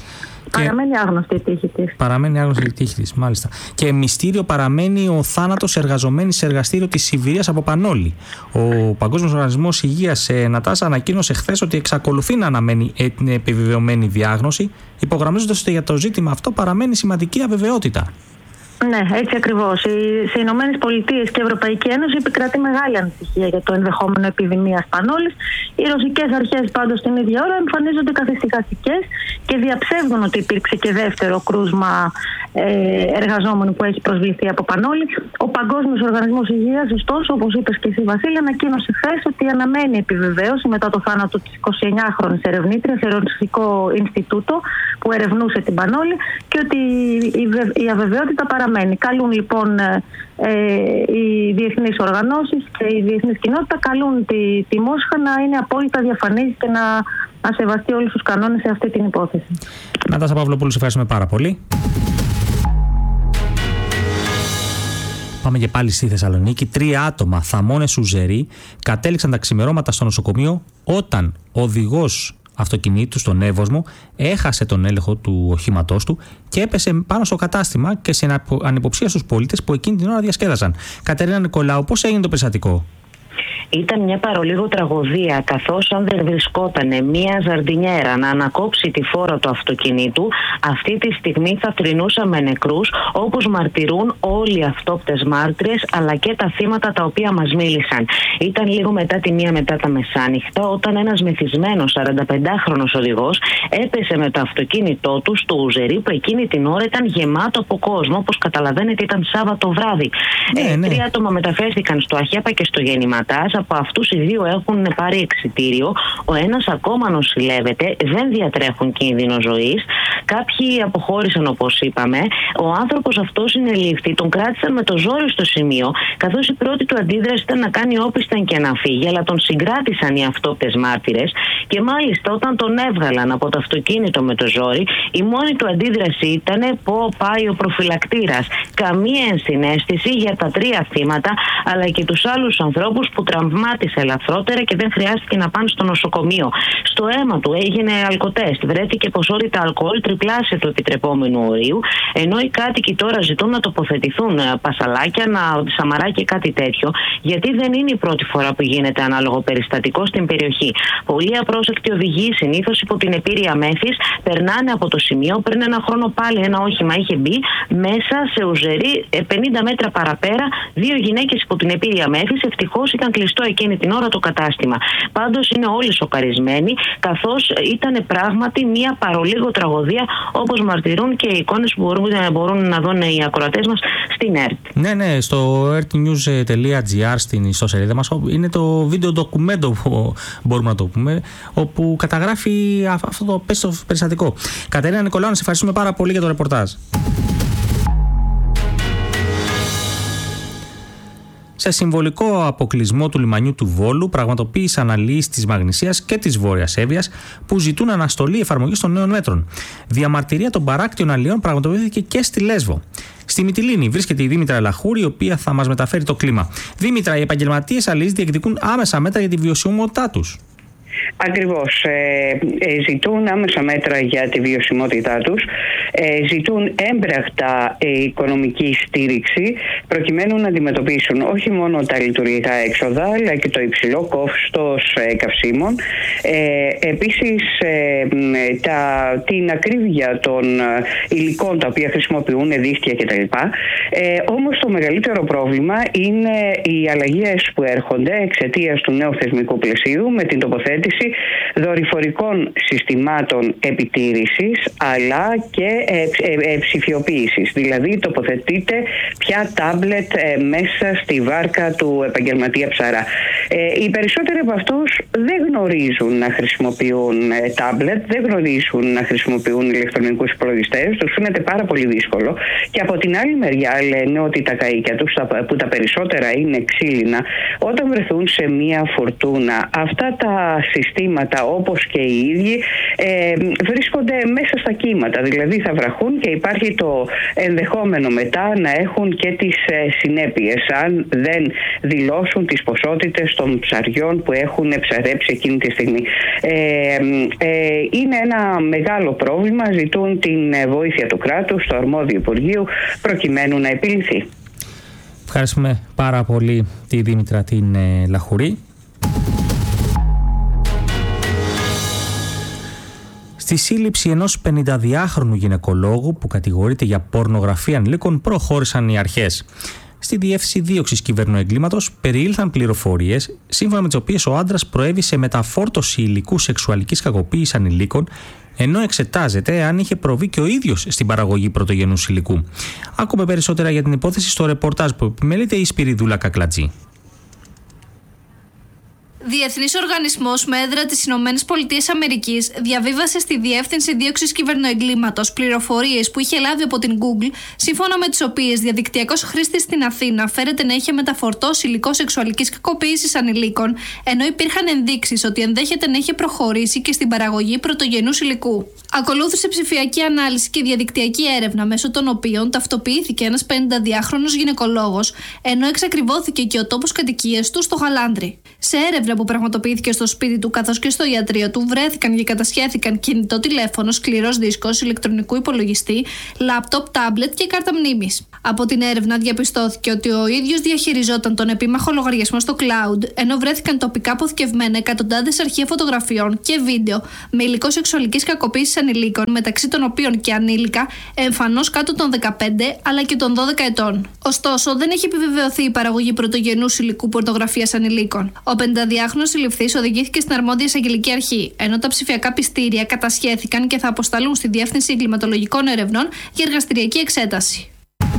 Παραμένει άγνωστη η τύχη της. Παραμένει άγνωστη η τύχη της, μάλιστα. Και μυστήριο παραμένει ο θάνατος εργαζομένης σε εργαστήριο της Σιβηρίας από Πανόλη. Ο Παγκόσμιος Οργανισμός Υγείας, Νατάσα, ανακοίνωσε χθες ότι εξακολουθεί να αναμένει την επιβεβαιωμένη διάγνωση, υπογραμμίζοντας ότι για το ζήτημα αυτό παραμένει σημαντική αβεβαιότητα. Ναι, έτσι ακριβώς. Σε Ηνωμένες Πολιτείες και Ευρωπαϊκή Ένωση επικρατεί μεγάλη ανησυχία για το ενδεχόμενο επιδημίας πανόλης. Οι ρωσικές αρχές πάντως την ίδια ώρα εμφανίζονται καθησυχαστικές και διαψεύδουν ότι υπήρξε και δεύτερο κρούσμα εργαζόμενου που έχει προσβληθεί από πανόλη. Ο Παγκόσμιος Οργανισμός Υγείας, ωστόσο, όπως είπες και εσύ, Βασίλη, ανακοίνωσε χθες ότι αναμένει επιβεβαίωση μετά το θάνατο της 29χρονης ερευνήτριας σε Ρωσικό Ινστιτούτο που ερευνούσε την πανόλη και ότι η αβεβαιότητα παραμένει. Καλούν λοιπόν οι διεθνείς οργανώσεις και η διεθνής κοινότητα καλούν τη Μόσχα να είναι απόλυτα διαφανής και να σεβαστεί όλους τους κανόνες σε αυτή την υπόθεση. Νατάσα Παυλοπούλου, σε ευχαριστούμε πάρα πολύ. Πάμε και πάλι στη Θεσσαλονίκη. 3 άτομα, θαμώνες ουζεροί, κατέληξαν τα ξημερώματα στο νοσοκομείο όταν ο οδηγός αυτοκινήτου στον Εύωσμο έχασε τον έλεγχο του οχήματός του και έπεσε πάνω στο κατάστημα και σε ανυποψία στους πολίτες που εκείνη την ώρα διασκέδασαν. Κατερίνα Νικολάου, πώς έγινε το περιστατικό? Ήταν μια παρολίγο τραγωδία, καθώς αν δεν βρισκόταν μια ζαρντινιέρα να ανακόψει τη φόρα του αυτοκινήτου, αυτή τη στιγμή θα θρηνούσαμε νεκρούς, όπως μαρτυρούν όλοι οι αυτόπτες μάρτυρες αλλά και τα θύματα τα οποία μας μίλησαν. Ήταν λίγο μετά τη 1 μετά τα μεσάνυχτα, όταν ένας μεθυσμένος 45χρονος οδηγός έπεσε με το αυτοκίνητό του στο Ουζερί, που εκείνη την ώρα ήταν γεμάτο από κόσμο. Όπως καταλαβαίνετε, ήταν Σάββατο βράδυ. 3 άτομα μεταφέρθηκαν στο ΑΧΕΠΑ και στο Γεννηματάς. Από αυτούς οι 2 έχουν πάρει εξιτήριο. Ο ένας ακόμα νοσηλεύεται, δεν διατρέχουν κίνδυνο ζωής. Κάποιοι αποχώρησαν, όπως είπαμε. Ο άνθρωπος αυτός συνελήφθη, τον κράτησαν με το ζόρι στο σημείο, καθώς η πρώτη του αντίδραση ήταν να κάνει όπισθεν και να φύγει, αλλά τον συγκράτησαν οι αυτόπτες μάρτυρες και μάλιστα όταν τον έβγαλαν από το αυτοκίνητο με το ζόρι, η μόνη του αντίδραση ήταν «Πω πάει ο προφυλακτήρας». Καμία ενσυναίσθηση για τα 3 θύματα, αλλά και τους άλλους ανθρώπους που τραυμάτισε ελαφρότερα και δεν χρειάστηκε να πάνε στο νοσοκομείο. Στο αίμα του έγινε αλκοτέστ. Βρέθηκε ποσότητα αλκοόλ τριπλάσια του επιτρεπόμενου ορίου, ενώ οι κάτοικοι τώρα ζητούν να τοποθετηθούν πασαλάκια, σαμαράκια, κάτι τέτοιο, γιατί δεν είναι η πρώτη φορά που γίνεται ανάλογο περιστατικό στην περιοχή. Πολλοί απρόσεκτοι οδηγοί, συνήθως υπό την επίρρεια μέθης, περνάνε από το σημείο. Πριν ένα χρόνο πάλι ένα όχημα είχε μπει μέσα σε Ουζερί, 50 μέτρα παραπέρα, 2 γυναίκες υπό την επίρρεια μέθης. Ευτυχώς ήταν κλειστό εκείνη την ώρα το κατάστημα. Πάντως είναι όλοι σοκαρισμένοι, καθώς ήταν πράγματι μια παρολίγο τραγωδία, όπως μαρτυρούν και οι εικόνες που μπορούν να δουν οι ακροατές μας στην ΕΡΤ. Ναι, στο ertnews.gr στην ιστοσελίδα μας είναι το βίντεο ντοκουμέντο που μπορούμε να το πούμε, όπου καταγράφει αυτό το περιστατικό. Κατερίνα Νικολάου, σε ευχαριστούμε πάρα πολύ για το ρεπορτάζ. Σε συμβολικό αποκλεισμό του λιμανιού του Βόλου, πραγματοποίησαν αναλύσεις της Μαγνησίας και της Βόρειας Εύβοιας που ζητούν αναστολή εφαρμογής των νέων μέτρων. Διαμαρτυρία των παράκτιων αλλιών πραγματοποιήθηκε και στη Λέσβο. Στη Μυτιλήνη βρίσκεται η Δήμητρα Ελαχούρη, η οποία θα μας μεταφέρει το κλίμα. Δήμητρα, οι επαγγελματίες αλληλείς διεκδικούν άμεσα μέτρα για τη βιωσιμότητά τους. Ακριβώς. Ζητούν άμεσα μέτρα για τη βιωσιμότητά τους, ζητούν έμπρακτα οικονομική στήριξη προκειμένου να αντιμετωπίσουν όχι μόνο τα λειτουργικά έξοδα αλλά και το υψηλό κόστος καυσίμων, επίσης την ακρίβεια των υλικών τα οποία χρησιμοποιούν, δίχτυα κτλ. Όμως το μεγαλύτερο πρόβλημα είναι οι αλλαγές που έρχονται εξαιτίας του νέου θεσμικού πλαισίου με την τοποθέτηση δορυφορικών συστημάτων επιτήρησης αλλά και ψηφιοποίησης. Δηλαδή τοποθετείται πια τάμπλετ μέσα στη βάρκα του επαγγελματία ψαρά. Οι περισσότεροι από αυτούς δεν γνωρίζουν να χρησιμοποιούν τάμπλετ, δεν γνωρίζουν να χρησιμοποιούν ηλεκτρονικούς υπολογιστές, τους φαίνεται πάρα πολύ δύσκολο και από την άλλη μεριά λένε ότι τα καΐκια τους, που τα περισσότερα είναι ξύλινα, όταν βρεθούν σε μία φουρτούνα, αυτά τα συστήματα όπως και οι ίδιοι βρίσκονται μέσα στα κύματα. Δηλαδή θα βραχούν και υπάρχει το ενδεχόμενο μετά να έχουν και τις συνέπειες αν δεν δηλώσουν τις ποσότητες των ψαριών που έχουν ψαρέψει εκείνη τη στιγμή. Είναι ένα μεγάλο πρόβλημα. Ζητούν την βοήθεια του κράτους, του αρμόδιου Υπουργείου, προκειμένου να επιλυθεί. Ευχαριστούμε πάρα πολύ τη Δήμητρα την Λαχουρή. Στη σύλληψη ενός 52χρονου γυναικολόγου που κατηγορείται για πορνογραφία ανηλίκων προχώρησαν οι αρχές. Στη Διεύθυνση Δίωξης Κυβερνοεγκλήματος περιήλθαν πληροφορίες σύμφωνα με τις οποίες ο άντρας προέβη σε μεταφόρτωση υλικού σεξουαλικής κακοποίησης ανηλίκων, ενώ εξετάζεται αν είχε προβεί και ο ίδιος στην παραγωγή πρωτογενούς υλικού. Άκουμε περισσότερα για την υπόθεση στο ρεπορτάζ που επιμελείται η Σπυριδούλα Κακλατζή. Διεθνής οργανισμός με έδρα της ΗΠΑ διαβίβασε στη Διεύθυνση Δίωξης Κυβερνοεγκλήματος πληροφορίες που είχε λάβει από την Google, σύμφωνα με τις οποίες διαδικτυακός χρήστης στην Αθήνα φέρεται να είχε μεταφορτώσει υλικό σεξουαλικής κακοποίησης ανηλίκων, ενώ υπήρχαν ενδείξεις ότι ενδέχεται να είχε προχωρήσει και στην παραγωγή πρωτογενούς υλικού. Ακολούθησε ψηφιακή ανάλυση και διαδικτυακή έρευνα, μέσω των οποίων ταυτοποιήθηκε ένας 52χρονος γυναικολόγος, ενώ εξακριβώθηκε και ο τόπος κατοικίας του στο Γαλάνδρι. Σε έρευνα που πραγματοποιήθηκε στο σπίτι του καθώς και στο ιατρείο του, βρέθηκαν και κατασχέθηκαν κινητό τηλέφωνο, σκληρός δίσκος, ηλεκτρονικού υπολογιστή, λάπτοπ, τάμπλετ και κάρτα μνήμης. Από την έρευνα διαπιστώθηκε ότι ο ίδιος διαχειριζόταν τον επίμαχο λογαριασμό στο cloud, ενώ βρέθηκαν τοπικά αποθηκευμένα εκατοντάδες αρχεία φωτογραφιών και βίντεο με υλικό σεξουαλικής κακοποίησης ανηλίκων, μεταξύ των οποίων και ανήλικα, εμφανώς κάτω των 15 αλλά και των 12 ετών. Ωστόσο, δεν έχει επιβεβαιωθεί η παραγωγή πρωτογενούς υλικού πορνογραφίας ανηλίκων. Ο 52χρονος συλληφθής οδηγήθηκε στην αρμόδια εισαγγελική αρχή, ενώ τα ψηφιακά πιστήρια κατασχέθηκαν και θα αποσταλούν στη Διεύθυνση Εγκληματολογικών Ερευνών για εργαστηριακή εξέταση.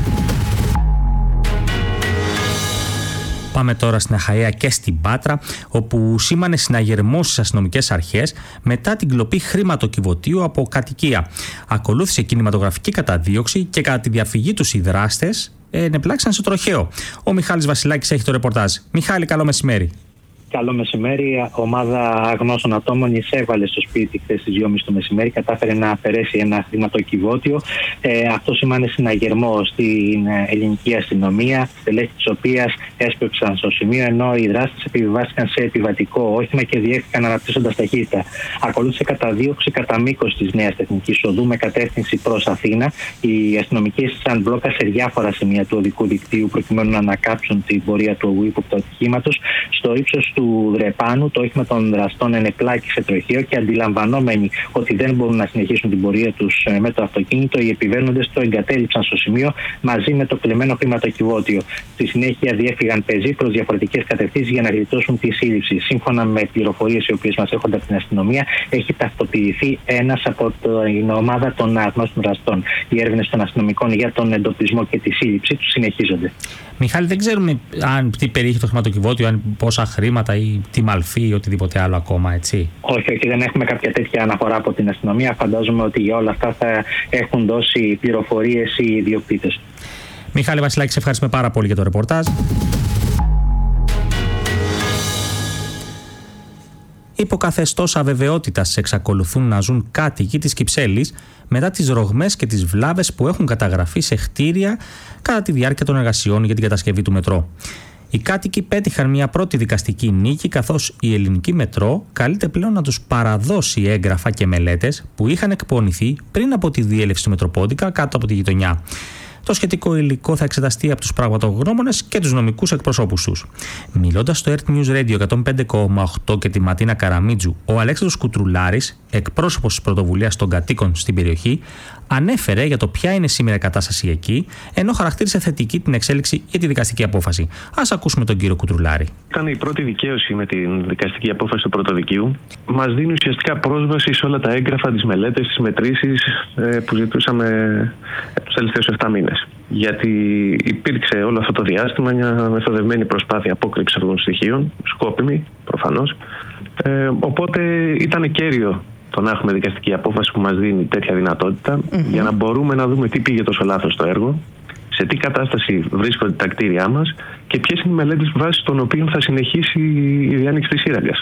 Πάμε τώρα στην Αχαΐα και στην Πάτρα, όπου σήμανε συναγερμό στις αστυνομικές αρχές μετά την κλοπή χρηματοκιβωτίου από κατοικία. Ακολούθησε κινηματογραφική καταδίωξη και κατά τη διαφυγή τους οι δράστες ενεπλάξαν σε τροχαίο. Ο Μιχάλης Βασιλάκης έχει το ρεπορτάζ. Μιχάλη, καλό μεσημέρι. Καλό μεσημέρι. Ομάδα αγνώστων ατόμων εισέβαλε στο σπίτι χθες στις 2.30 το μεσημέρι. Κατάφερε να αφαιρέσει ένα χρηματοκιβώτιο. Αυτό σημαίνει συναγερμό στην ελληνική αστυνομία, στελέχη της οποίας έσπευσαν στο σημείο, ενώ οι δράστες επιβιβάστηκαν σε επιβατικό όχημα και διέχθηκαν αναπτύσσοντας ταχύτητα. Ακολούθησε καταδίωξη κατά μήκος της Νέας Τεχνικής Οδού με κατεύθυνση προς Αθήνα. Οι αστυνομικοί έστεισαν μπλόκα σε διάφορα σημεία του οδικού δικτύου προκειμένου να ανακάψουν την πορεία του ύποπτου ατυχήματος. Στο ύψος του Δρεπάνου, το όχημα των δραστών ενεπλάκη σε τροχαίο και αντιλαμβανόμενοι ότι δεν μπορούν να συνεχίσουν την πορεία τους με το αυτοκίνητο, οι επιβαίνοντες το εγκατέλειψαν στο σημείο μαζί με το κλεμμένο χρηματοκιβώτιο. Στη συνέχεια διέφυγαν πεζοί προς διαφορετικές κατευθύνσεις για να γλιτώσουν τη σύλληψη. Σύμφωνα με πληροφορίες οι οποίες μας έρχονται από την αστυνομία, έχει ταυτοποιηθεί ένας από την ομάδα των αγνώστων δραστών. Οι έρευνες των αστυνομικών για τον εντοπισμό και τη σύλληψη του συνεχίζονται. Μιχάλη, δεν ξέρουμε τι περιείχε το χρηματοκιβώτιο, αν πόσα χρήματα ή τι μαλφή ή οτιδήποτε άλλο ακόμα, έτσι. Όχι, δεν έχουμε κάποια τέτοια αναφορά από την αστυνομία. Φαντάζομαι ότι για όλα αυτά θα έχουν δώσει πληροφορίες οι ιδιοκτήτες. Μιχάλη Βασιλάκη, σε ευχαριστούμε πάρα πολύ για το ρεπορτάζ. Υποκαθεστώς αβεβαιότητας εξακολουθούν να ζουν κάτοικοι της Κυψέλης μετά τις ρογμές και τις βλάβες που έχουν καταγραφεί σε κτίρια κατά τη διάρκεια των εργασιών για την κατασκευή του μετρό. Οι κάτοικοι πέτυχαν μια πρώτη δικαστική νίκη, καθώς η ελληνική μετρό καλείται πλέον να τους παραδώσει έγγραφα και μελέτες που είχαν εκπονηθεί πριν από τη διέλευση του Μετροπόντικα κάτω από τη γειτονιά. Το σχετικό υλικό θα εξεταστεί από τους πραγματογνώμονες και τους νομικούς εκπροσώπους τους. Μιλώντας στο Earth News Radio 105,8 και τη Ματίνα Καραμίτζου, ο Αλέξανδρος Κουτρουλάρης, εκπρόσωπος της πρωτοβουλίας των κατοίκων στην περιοχή, ανέφερε για το ποια είναι σήμερα η κατάσταση εκεί, ενώ χαρακτήρισε θετική την εξέλιξη για τη δικαστική απόφαση. Ας ακούσουμε τον κύριο Κουτρουλάρη. Ήταν η πρώτη δικαίωση με την δικαστική απόφαση του Πρωτοδικείου. Μας δίνει ουσιαστικά πρόσβαση σε όλα τα έγγραφα, τις μελέτες, τις μετρήσεις που ζητούσαμε τους τελευταίους 7 μήνες. Γιατί υπήρξε όλο αυτό το διάστημα μια μεθοδευμένη προσπάθεια απόκρυψης αυτών των στοιχείων, σκόπιμη προφανώς. Οπότε ήταν κέριο το να έχουμε δικαστική απόφαση που μας δίνει τέτοια δυνατότητα για να μπορούμε να δούμε τι πήγε τόσο λάθος στο έργο, σε τι κατάσταση βρίσκονται τα κτίρια μας και ποιες είναι οι μελέτες βάσει των οποίων θα συνεχίσει η διάνοιξη της σύραγγας.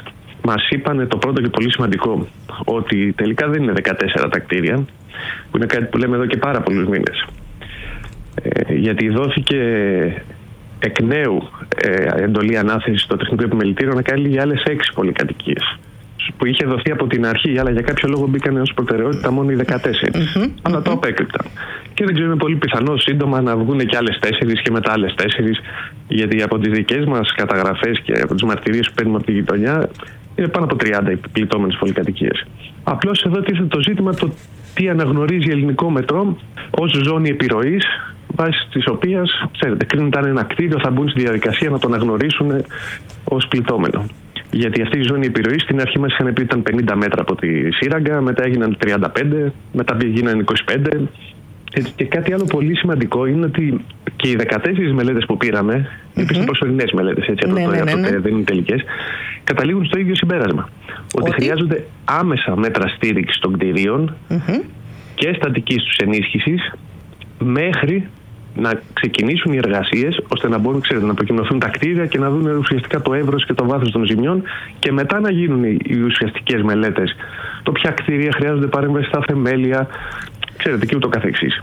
μας είπανε το πρώτο και πολύ σημαντικό, ότι τελικά δεν είναι 14 τα κτίρια, που είναι κάτι που λέμε εδώ και πάρα πολλούς μήνες. Γιατί δόθηκε εκ νέου εντολή ανάθεσης στο Τεχνικό Επιμελητήριο να κάνει για άλλες 6 πολυκατοικίες, που είχε δοθεί από την αρχή, αλλά για κάποιο λόγο μπήκαν ως προτεραιότητα μόνο οι 14. Αλλά το απέκρυπταν. Και δεν ξέρω, είναι πολύ πιθανό σύντομα να βγουν και άλλες 4 και μετά άλλες 4, γιατί από τις δικές μας καταγραφές και από τις μαρτυρίες που παίρνουμε από τη γειτονιά, είναι πάνω από 30 επιπληττόμενες πολυκατοικίες. Απλώς εδώ τίθεται το ζήτημα το τι αναγνωρίζει ελληνικό μετρό ως ζώνη επιρροής, βάσει της οποίας, ξέρετε, κρίνονταν ένα κτίριο, θα μπουν στη διαδικασία να το αναγνωρίσουν ως πληττόμενο. Γιατί αυτή η ζώνη επιρροής στην αρχή μας είχαν πει ήταν 50 μέτρα από τη σύραγγα, μετά έγιναν 35, μετά γίνανε 25. Και κάτι άλλο πολύ σημαντικό είναι ότι και οι 14 μελέτες που πήραμε, είναι προσωρινές μελέτες, έτσι, δεν είναι τελικές, καταλήγουν στο ίδιο συμπέρασμα. Ότι χρειάζονται άμεσα μέτρα στήριξης των κτηρίων και στατικής τους ενίσχυσης μέχρι να ξεκινήσουν οι εργασίες, ώστε να μπορούν, ξέρετε, να προκοινωθούν τα κτίρια και να δουν ουσιαστικά το εύρος και το βάθος των ζημιών, και μετά να γίνουν οι ουσιαστικές μελέτες. Το ποια κτίρια χρειάζονται παρέμβαση στα θεμέλια, ξέρετε, και ούτω καθεξής.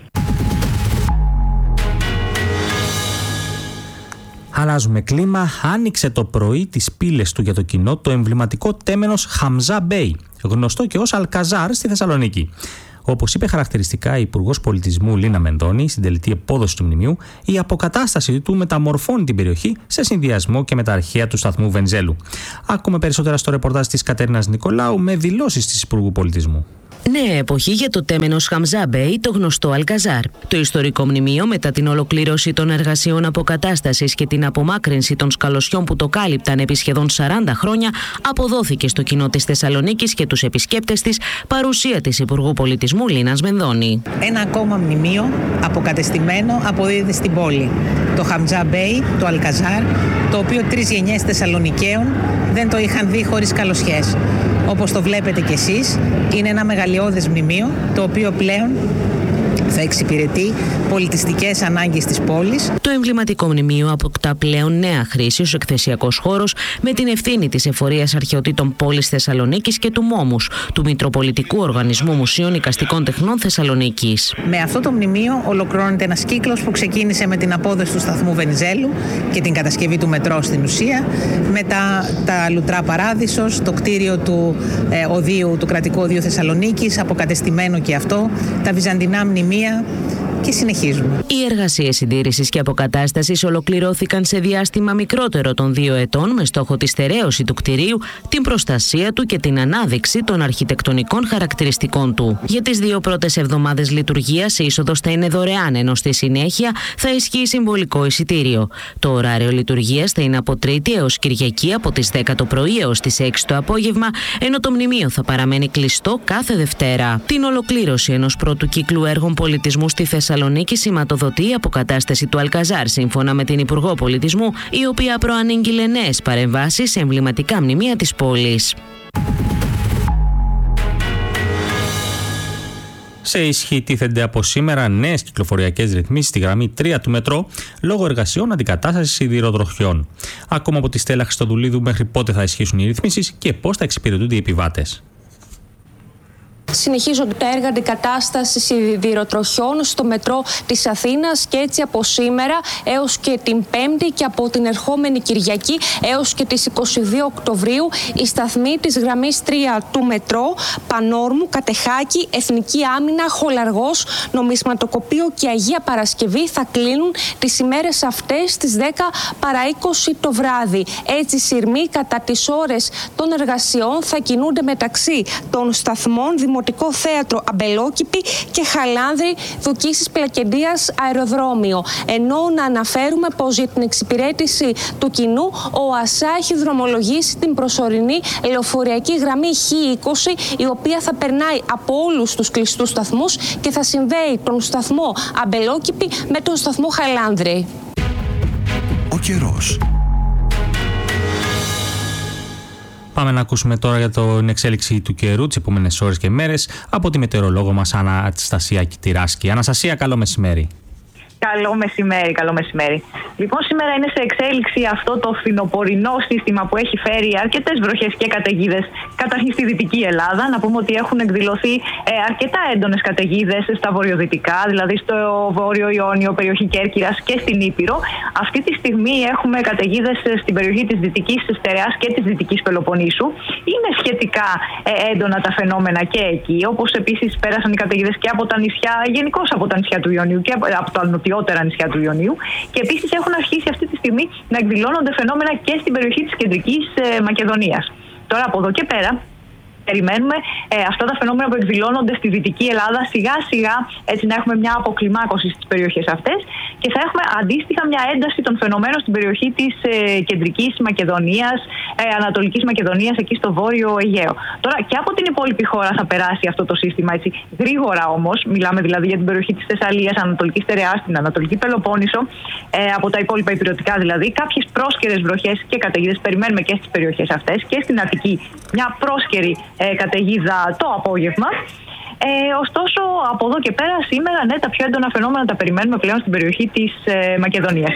Αλλάζουμε κλίμα. Άνοιξε το πρωί τις πύλες του για το κοινό το εμβληματικό τέμενος Χαμζά Μπέι, γνωστό και ως Αλκαζάρ στη Θεσσαλονίκη. Όπως είπε χαρακτηριστικά η Υπουργός Πολιτισμού Λίνα Μενδώνη στην τελετή επόδοση του μνημείου, η αποκατάσταση του μεταμορφώνει την περιοχή σε συνδυασμό και με τα αρχαία του σταθμού Βενζέλου. Ακούμε περισσότερα στο ρεπορτάζ της Κατέρινας Νικολάου με δηλώσεις της Υπουργού Πολιτισμού. Νέα εποχή για το τέμενος Χαμζά Μπέι, το γνωστό Αλκαζάρ. Το ιστορικό μνημείο, μετά την ολοκλήρωση των εργασιών αποκατάστασης και την απομάκρυνση των σκαλωσιών που το κάλυπταν επί σχεδόν 40 χρόνια, αποδόθηκε στο κοινό της Θεσσαλονίκης και τους επισκέπτες της, παρουσία της Υπουργού Πολιτισμού Λίνας Μενδώνη. Ένα ακόμα μνημείο αποκατεστημένο αποδίδεται στην πόλη. Το Χαμζά Μπέι, το Αλκαζάρ, το οποίο 3 γενιές Θεσσαλονικαίων δεν το είχαν δει χωρίς καλοσιές. Όπως το βλέπετε κι εσείς, είναι ένα μεγαλειώδες μνημείο, το οποίο πλέον θα εξυπηρετεί πολιτιστικές ανάγκες της πόλης. Το εμβληματικό μνημείο αποκτά πλέον νέα χρήση ως εκθεσιακός χώρος, με την ευθύνη της Εφορείας Αρχαιοτήτων Πόλης Θεσσαλονίκης και του ΜΟΜΟΥΣ, του Μητροπολιτικού Οργανισμού Μουσείων Εικαστικών Τεχνών Θεσσαλονίκης. Με αυτό το μνημείο ολοκληρώνεται ένας κύκλος που ξεκίνησε με την απόδοση του σταθμού Βενιζέλου και την κατασκευή του μετρό στην ουσία, μετά τα Λουτρά Παράδεισος, το κτίριο του οδείου, του κρατικού οδείου Θεσσαλονίκης, αποκατεστημένο και αυτό, τα βυζαντινά μνημεία, και συνεχίζουμε. Οι εργασίες συντήρησης και αποκατάστασης ολοκληρώθηκαν σε διάστημα μικρότερο των 2 ετών, με στόχο τη στερέωση του κτηρίου, την προστασία του και την ανάδειξη των αρχιτεκτονικών χαρακτηριστικών του. Για τις 2 πρώτες εβδομάδες λειτουργίας, η είσοδος θα είναι δωρεάν, ενώ στη συνέχεια θα ισχύει συμβολικό εισιτήριο. Το ωράριο λειτουργίας θα είναι από Τρίτη έως Κυριακή από τις 10 το πρωί έως τις 6 το απόγευμα, ενώ το μνημείο θα παραμένει κλειστό κάθε Δευτέρα. Την ολοκλήρωση ενός πρώτου κύκλου έργων πολιτισμού στη Θεσσαλονίκη σηματοδοτεί η αποκατάσταση του Αλκαζάρ, σύμφωνα με την Υπουργό Πολιτισμού, η οποία προανήγγειλε νέες παρεμβάσεις σε εμβληματικά μνημεία της πόλης. Σε ισχύ τίθενται από σήμερα νέες κυκλοφοριακές ρυθμίσεις στη γραμμή 3 του μετρό, λόγω εργασιών αντικατάστασης σιδηροτροχιών. Ακόμα από τη Στέλλα Χριστοδουλίδου, μέχρι πότε θα ισχύσουν οι ρυθμίσεις και πώς θα εξυπηρετούνται οι επιβάτες. Συνεχίζονται τα έργα αντικατάστασης σιδηροτροχιών στο μετρό της Αθήνας, και έτσι από σήμερα έως και την Πέμπτη και από την ερχόμενη Κυριακή έως και τις 22 Οκτωβρίου οι σταθμοί της γραμμής 3 του μετρό, Πανόρμου, Κατεχάκη, Εθνική Άμυνα, Χολαργός, Νομισματοκοπείο και Αγία Παρασκευή θα κλείνουν τις ημέρες αυτές στις 10 παρά 20 το βράδυ. Έτσι, οι σειρμοί κατά τις ώρες των εργασιών θα κινούνται μεταξύ των σταθμών Δημοτικό Θέατρο Αμπελόκηπη και Χαλάνδρη Δουκίσης Πλακεντίας Αεροδρόμιο. Ενώ να αναφέρουμε πως για την εξυπηρέτηση του κοινού ο ΑΣΑ έχει δρομολογήσει την προσωρινή λεωφορειακή γραμμή Χ20, η οποία θα περνάει από όλους τους κλειστούς σταθμούς και θα συνδέει τον σταθμό Αμπελόκηπη με τον σταθμό Χαλάνδρη. Ο καιρός. Πάμε να ακούσουμε τώρα για την εξέλιξη του καιρού τις επόμενες ώρες και μέρες από τη μετεωρολόγο μας Αναστασία Κιτηράσκη. Αναστασία, καλό μεσημέρι. Καλό μεσημέρι, καλό μεσημέρι. Λοιπόν, σήμερα είναι σε εξέλιξη αυτό το φθινοπορεινό σύστημα που έχει φέρει αρκετές βροχές και καταιγίδες καταρχήν στη Δυτική Ελλάδα. Να πούμε ότι έχουν εκδηλωθεί αρκετά έντονες καταιγίδες στα βορειοδυτικά, δηλαδή στο Βόρειο Ιόνιο, περιοχή Κέρκυρας και στην Ήπειρο. Αυτή τη στιγμή έχουμε καταιγίδες στην περιοχή της Δυτικής Στερεάς και της Δυτικής Πελοποννήσου. Είναι σχετικά έντονα τα φαινόμενα και εκεί, όπως επίσης πέρασαν οι καταιγίδες και από τα νησιά, γενικώς από τα νησιά του Ιωνίου και από τα νοτιότερα νησιά του Ιωνίου. Και επίσης έχουν αρχίσει αυτή τη στιγμή να εκδηλώνονται φαινόμενα και στην περιοχή της Κεντρικής Μακεδονίας. Τώρα από εδώ και πέρα περιμένουμε αυτά τα φαινόμενα που εκδηλώνονται στη Δυτική Ελλάδα σιγά σιγά έτσι να έχουμε μια αποκλιμάκωση στις περιοχές αυτές και θα έχουμε αντίστοιχα μια ένταση των φαινομένων στην περιοχή της Κεντρικής Μακεδονίας, Ανατολικής Μακεδονίας, εκεί στο Βόρειο Αιγαίο. Τώρα και από την υπόλοιπη χώρα θα περάσει αυτό το σύστημα έτσι γρήγορα όμως, μιλάμε δηλαδή για την περιοχή της Θεσσαλίας, Ανατολική Στερεά, την Ανατολική Πελοπόννησο, από τα υπόλοιπα ηπειρωτικά δηλαδή, κάποιες πρόσκαιρες βροχές και καταιγίδες περιμένουμε και στις περιοχές αυτές και στην Αττική μια πρόσκαιρη καταιγίδα το απόγευμα. Ωστόσο, από εδώ και πέρα, σήμερα, ναι, τα πιο έντονα φαινόμενα τα περιμένουμε πλέον στην περιοχή της Μακεδονίας.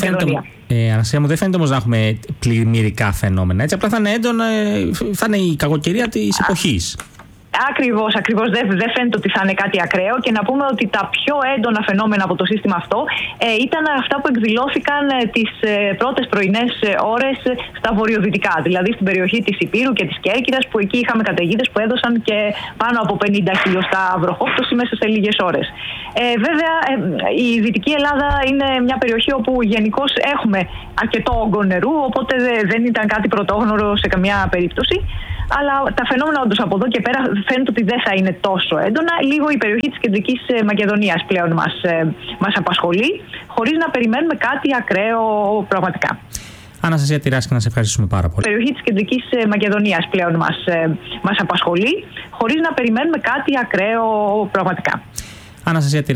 Αναστασία μου, δεν φαίνεται όμως να έχουμε πλημμυρικά φαινόμενα. Έτσι, απλά θα είναι έντονα, θα είναι η κακοκαιρία της εποχής. Ακριβώς. Δεν φαίνεται ότι θα είναι κάτι ακραίο και να πούμε ότι τα πιο έντονα φαινόμενα από το σύστημα αυτό ήταν αυτά που εκδηλώθηκαν τις πρώτες πρωινές ώρες στα βορειοδυτικά, δηλαδή στην περιοχή της Ηπείρου και της Κέρκυρας, που εκεί είχαμε καταιγίδες που έδωσαν και πάνω από 50 χιλιοστά βροχόπτωση μέσα σε λίγες ώρες. Βέβαια, η Δυτική Ελλάδα είναι μια περιοχή όπου γενικώς έχουμε αρκετό όγκο νερού, οπότε δεν ήταν κάτι πρωτόγνωρο σε καμιά περίπτωση. Αλλά τα φαινόμενα όντως από εδώ και πέρα φαίνεται ότι δεν θα είναι τόσο έντονα. Λίγο η περιοχή της Κεντρικής Μακεδονίας πλέον μας απασχολεί, χωρίς να περιμένουμε κάτι ακραίο πραγματικά. Αναστασία Τυράσχη, να σε ευχαριστήσουμε πάρα πολύ. Η περιοχή της Κεντρικής Μακεδονίας πλέον μας απασχολεί, χωρίς να περιμένουμε κάτι ακραίο πραγματικά. Αναστασία